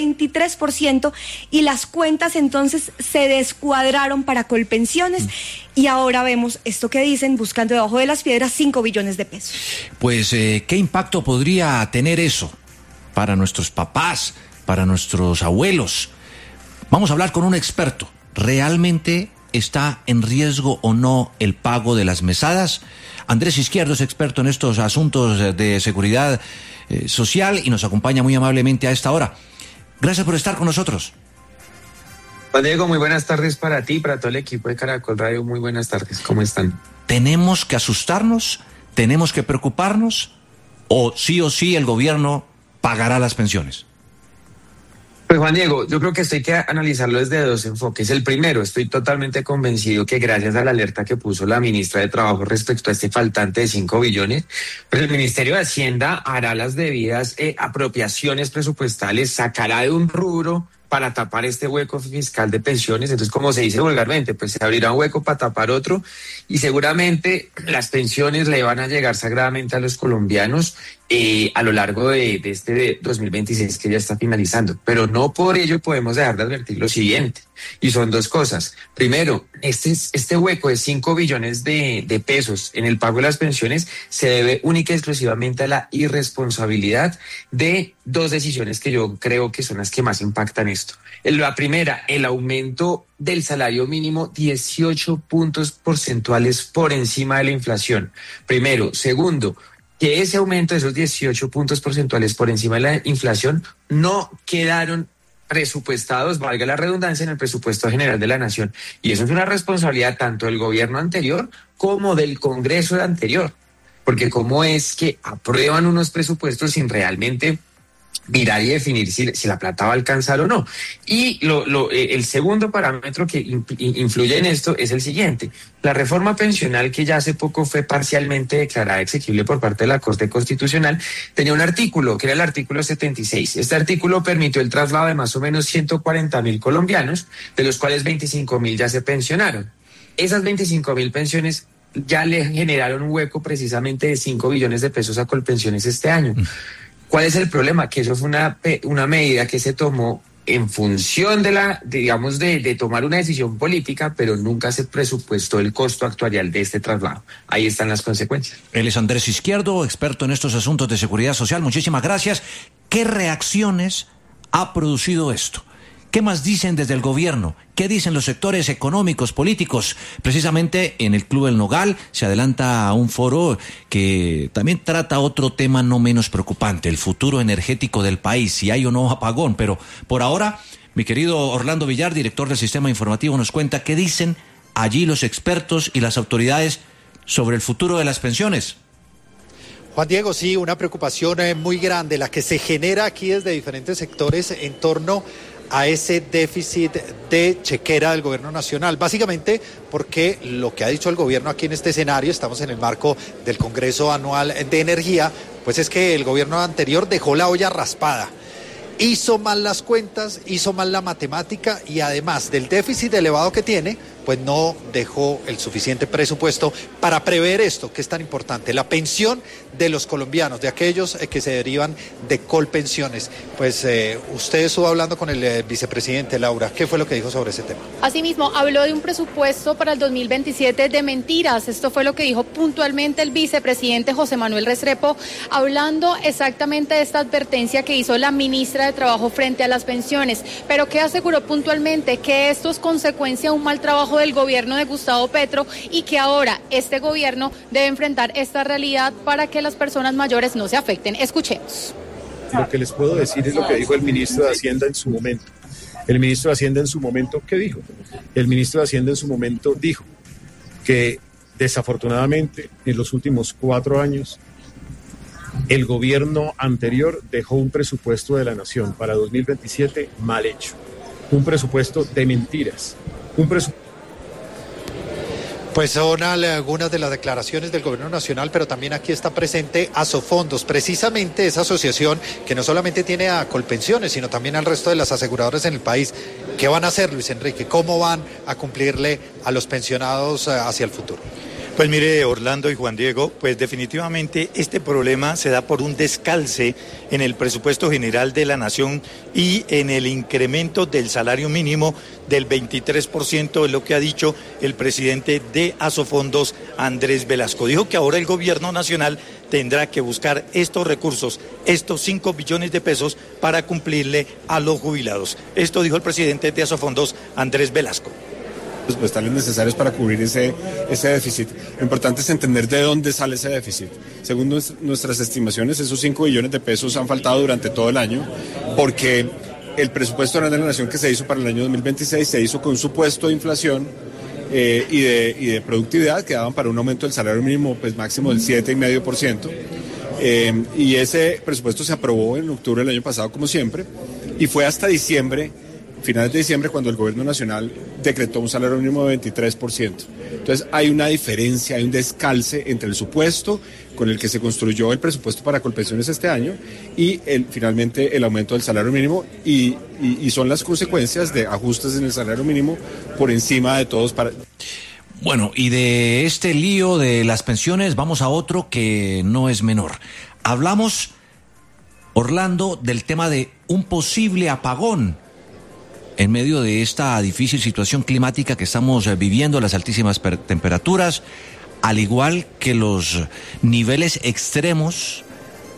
Speaker 5: 23%, y las cuentas entonces se descuadraron para Colpensiones y ahora vemos esto que dicen, buscando debajo de las piedras 5 billones de pesos.
Speaker 9: Pues, ¿qué impacto podría tener eso para nuestros papás, para nuestros abuelos? Vamos a hablar con un experto. ¿Realmente está en riesgo o no el pago de las mesadas? Andrés Izquierdo es experto en estos asuntos de seguridad social y nos acompaña muy amablemente a esta hora. Gracias por estar con nosotros.
Speaker 16: Juan Diego, muy buenas tardes para ti, para todo el equipo de Caracol Radio. Muy buenas tardes, ¿cómo están?
Speaker 9: ¿Tenemos que asustarnos? ¿Tenemos que preocuparnos? ¿O sí el gobierno pagará las pensiones?
Speaker 16: Pues Juan Diego, yo creo que esto hay que analizarlo desde dos enfoques. El primero, estoy totalmente convencido que gracias a la alerta que puso la ministra de Trabajo respecto a este faltante de 5 billones, pues el Ministerio de Hacienda hará las debidas apropiaciones presupuestales, sacará de un rubro para tapar este hueco fiscal de pensiones. Entonces, como se dice vulgarmente, pues se abrirá un hueco para tapar otro y seguramente las pensiones le van a llegar sagradamente a los colombianos a lo largo de este 2026 que ya está finalizando. Pero no por ello podemos dejar de advertir lo siguiente, y son dos cosas. Primero, este hueco de 5 billones de pesos en el pago de las pensiones se debe única y exclusivamente a la irresponsabilidad de dos decisiones que yo creo que son las que más impactan esto. La primera, el aumento del salario mínimo 18 puntos porcentuales por encima de la inflación. Primero. Segundo, que ese aumento de esos 18 puntos porcentuales por encima de la inflación no quedaron presupuestados, valga la redundancia, en el presupuesto general de la Nación. Y eso es una responsabilidad tanto del gobierno anterior como del Congreso anterior. Porque cómo es que aprueban unos presupuestos sin realmente mirar y definir si la plata va a alcanzar o no. Y el segundo parámetro que influye en esto es el siguiente. La reforma pensional, que ya hace poco fue parcialmente declarada exequible por parte de la Corte Constitucional, tenía un artículo, que era el artículo 76. Este artículo permitió el traslado de más o menos 140.000 colombianos, de los cuales 25.000 ya se pensionaron. Esas 25.000 pensiones ya le generaron un hueco precisamente de 5 billones de pesos a Colpensiones este año. ¿Cuál es el problema? Que eso fue una medida que se tomó en función de tomar una decisión política, pero nunca se presupuestó el costo actuarial de este traslado. Ahí están las consecuencias.
Speaker 9: Él es Andrés Izquierdo, experto en estos asuntos de seguridad social. Muchísimas gracias. ¿Qué reacciones ha producido esto? ¿Qué más dicen desde el gobierno? ¿Qué dicen los sectores económicos, políticos? Precisamente en el Club El Nogal se adelanta a un foro que también trata otro tema no menos preocupante, el futuro energético del país, si hay o no apagón. Pero por ahora, mi querido Orlando Villar, director del Sistema Informativo, nos cuenta qué dicen allí los expertos y las autoridades sobre el futuro de las pensiones.
Speaker 18: Juan Diego, sí, una preocupación muy grande, la que se genera aquí desde diferentes sectores en torno a ese déficit de chequera del gobierno nacional, básicamente porque lo que ha dicho el gobierno aquí en este escenario, estamos en el marco del Congreso Anual de Energía, pues es que el gobierno anterior dejó la olla raspada, hizo mal las cuentas, hizo mal la matemática y además del déficit elevado que tiene, pues no dejó el suficiente presupuesto para prever esto, que es tan importante, la pensión de los colombianos, de aquellos que se derivan de Colpensiones. Pues usted estuvo hablando con el vicepresidente, Laura, ¿qué fue lo que dijo sobre ese tema?
Speaker 19: Asimismo, habló de un presupuesto para el 2027 de mentiras. Esto fue lo que dijo puntualmente el vicepresidente José Manuel Restrepo, hablando exactamente de esta advertencia que hizo la ministra de Trabajo frente a las pensiones, pero que aseguró puntualmente que esto es consecuencia de un mal trabajo trabajo del gobierno de Gustavo Petro y que ahora este gobierno debe enfrentar esta realidad para que las personas mayores no se afecten. Escuchemos.
Speaker 2: Lo que les puedo decir es lo que dijo el ministro de Hacienda en su momento. El ministro de Hacienda en su momento, ¿qué dijo? El ministro de Hacienda en su momento dijo que desafortunadamente en los últimos 4 años el gobierno anterior dejó un presupuesto de la nación para 2027 mal hecho, un presupuesto de mentiras,
Speaker 18: Pues son algunas de las declaraciones del Gobierno Nacional, pero también aquí está presente Asofondos, precisamente esa asociación que no solamente tiene a Colpensiones, sino también al resto de las aseguradoras en el país. ¿Qué van a hacer, Luis Enrique? ¿Cómo van a cumplirle a los pensionados hacia el futuro?
Speaker 3: Pues mire, Orlando y Juan Diego, pues definitivamente este problema se da por un descalce en el presupuesto general de la Nación y en el incremento del salario mínimo del 23%, es lo que ha dicho el presidente de Asofondos, Andrés Velasco. Dijo que ahora el gobierno nacional tendrá que buscar estos recursos, estos 5 billones de pesos para cumplirle a los jubilados. Esto dijo el presidente de Asofondos, Andrés Velasco.
Speaker 4: Pues tales necesarios para cubrir ese déficit. Lo importante es entender de dónde sale ese déficit. Según nuestras estimaciones, esos 5 billones de pesos han faltado durante todo el año porque el presupuesto de la Nación que se hizo para el año 2026 se hizo con un supuesto de inflación y de productividad que daban para un aumento del salario mínimo pues máximo del 7,5%. Y ese presupuesto se aprobó en octubre del año pasado, como siempre, y fue hasta diciembre, finales de diciembre, cuando el gobierno nacional decretó un salario mínimo de 23%. Entonces hay una diferencia, hay un descalce entre el supuesto con el que se construyó el presupuesto para Colpensiones este año y finalmente el aumento del salario mínimo y son las consecuencias de ajustes en el salario mínimo por encima de todos para...
Speaker 9: Bueno, y de este lío de las pensiones vamos a otro que no es menor. Hablamos, Orlando, del tema de un posible apagón en medio de esta difícil situación climática que estamos viviendo, las altísimas temperaturas, al igual que los niveles extremos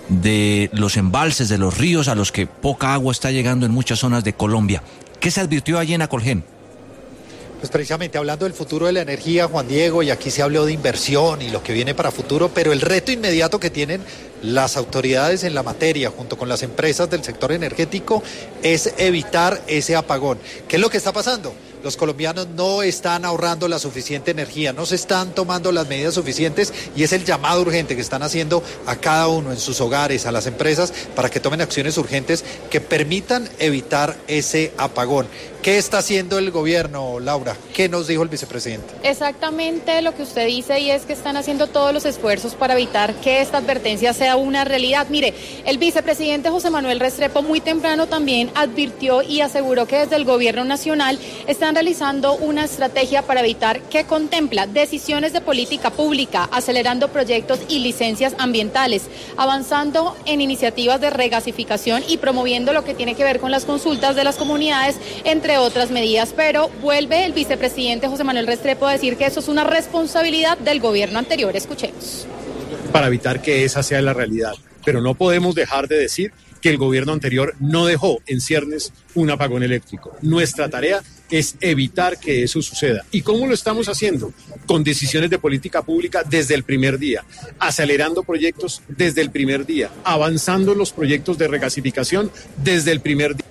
Speaker 9: de los embalses, de los ríos, a los que poca agua está llegando en muchas zonas de Colombia. ¿Qué se advirtió allí en Acolgen?
Speaker 18: Pues precisamente hablando del futuro de la energía, Juan Diego, y aquí se habló de inversión y lo que viene para futuro, pero el reto inmediato que tienen las autoridades en la materia, junto con las empresas del sector energético, es evitar ese apagón. ¿Qué es lo que está pasando? Los colombianos no están ahorrando la suficiente energía, no se están tomando las medidas suficientes y es el llamado urgente que están haciendo a cada uno en sus hogares, a las empresas, para que tomen acciones urgentes que permitan evitar ese apagón. ¿Qué está haciendo el gobierno, Laura? ¿Qué nos dijo el vicepresidente?
Speaker 19: Exactamente lo que usted dice, y es que están haciendo todos los esfuerzos para evitar que esta advertencia sea una realidad. Mire, el vicepresidente José Manuel Restrepo muy temprano también advirtió y aseguró que desde el gobierno nacional están realizando una estrategia para evitar que contempla decisiones de política pública, acelerando proyectos y licencias ambientales, avanzando en iniciativas de regasificación y promoviendo lo que tiene que ver con las consultas de las comunidades, entre otras medidas. Pero vuelve el vicepresidente José Manuel Restrepo a decir que eso es una responsabilidad del gobierno anterior. Escuchemos.
Speaker 2: Para evitar que esa sea la realidad. Pero no podemos dejar de decir que el gobierno anterior no dejó en ciernes un apagón eléctrico. Nuestra tarea es evitar que eso suceda. ¿Y cómo lo estamos haciendo? Con decisiones de política pública desde el primer día, acelerando proyectos desde el primer día, avanzando los proyectos de regasificación desde el primer día.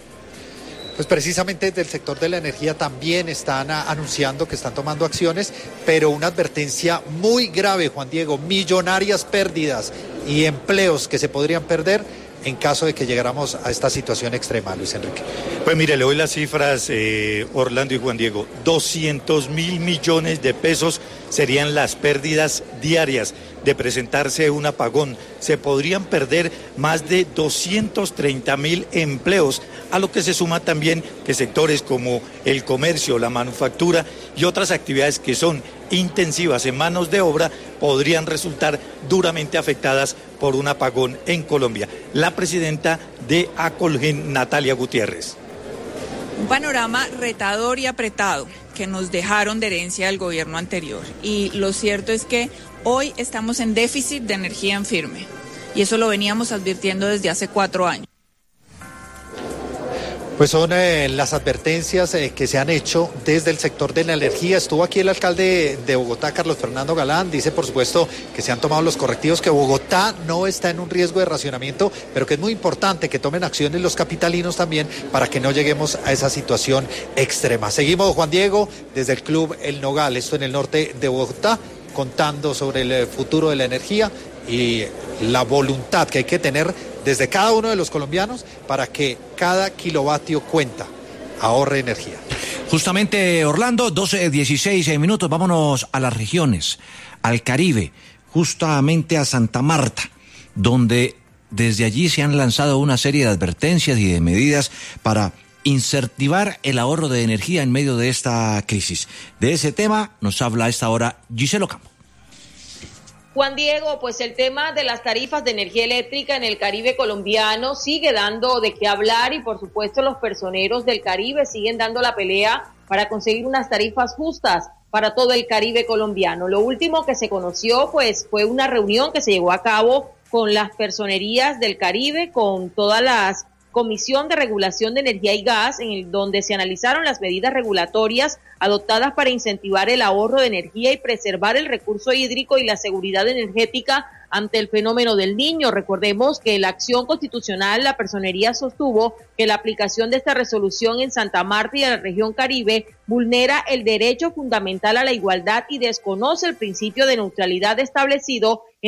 Speaker 18: Pues precisamente desde el sector de la energía también están anunciando que están tomando acciones, pero una advertencia muy grave, Juan Diego, millonarias pérdidas y empleos que se podrían perder en caso de que llegáramos a esta situación extrema, Luis Enrique.
Speaker 3: Pues mire, le doy las cifras, Orlando y Juan Diego. 200.000 millones de pesos serían las pérdidas diarias de presentarse un apagón. Se podrían perder más de 230.000 empleos, a lo que se suma también que sectores como el comercio, la manufactura y otras actividades que son intensivas en manos de obra podrían resultar duramente afectadas por un apagón en Colombia. La presidenta de Acolgen, Natalia Gutiérrez.
Speaker 22: Un panorama retador y apretado que nos dejaron de herencia del gobierno anterior. Y lo cierto es que hoy estamos en déficit de energía en firme. Y eso lo veníamos advirtiendo desde hace 4 años.
Speaker 18: Pues son las advertencias que se han hecho desde el sector de la energía. Estuvo aquí el alcalde de Bogotá, Carlos Fernando Galán. Dice, por supuesto, que se han tomado los correctivos, que Bogotá no está en un riesgo de racionamiento, pero que es muy importante que tomen acciones los capitalinos también para que no lleguemos a esa situación extrema. Seguimos, Juan Diego, desde el Club El Nogal, esto en el norte de Bogotá, contando sobre el futuro de la energía y la voluntad que hay que tener desde cada uno de los colombianos para que cada kilovatio cuenta, ahorre energía.
Speaker 9: Justamente, Orlando, 12:16 minutos, vámonos a las regiones, al Caribe, justamente a Santa Marta, donde desde allí se han lanzado una serie de advertencias y de medidas para incentivar el ahorro de energía en medio de esta crisis. De ese tema nos habla a esta hora Gisela Ocampo.
Speaker 6: Juan Diego, pues el tema de las tarifas de energía eléctrica en el Caribe colombiano sigue dando de qué hablar y por supuesto los personeros del Caribe siguen dando la pelea para conseguir unas tarifas justas para todo el Caribe colombiano. Lo último que se conoció pues fue una reunión que se llevó a cabo con las personerías del Caribe, con todas las Comisión de Regulación de Energía y Gas, en donde se analizaron las medidas regulatorias adoptadas para incentivar el ahorro de energía y preservar el recurso hídrico y la seguridad energética ante el fenómeno del Niño. Recordemos que la acción constitucional, la personería sostuvo que la aplicación de esta resolución en Santa Marta y en la región Caribe vulnera el derecho fundamental a la igualdad y desconoce el principio de neutralidad establecido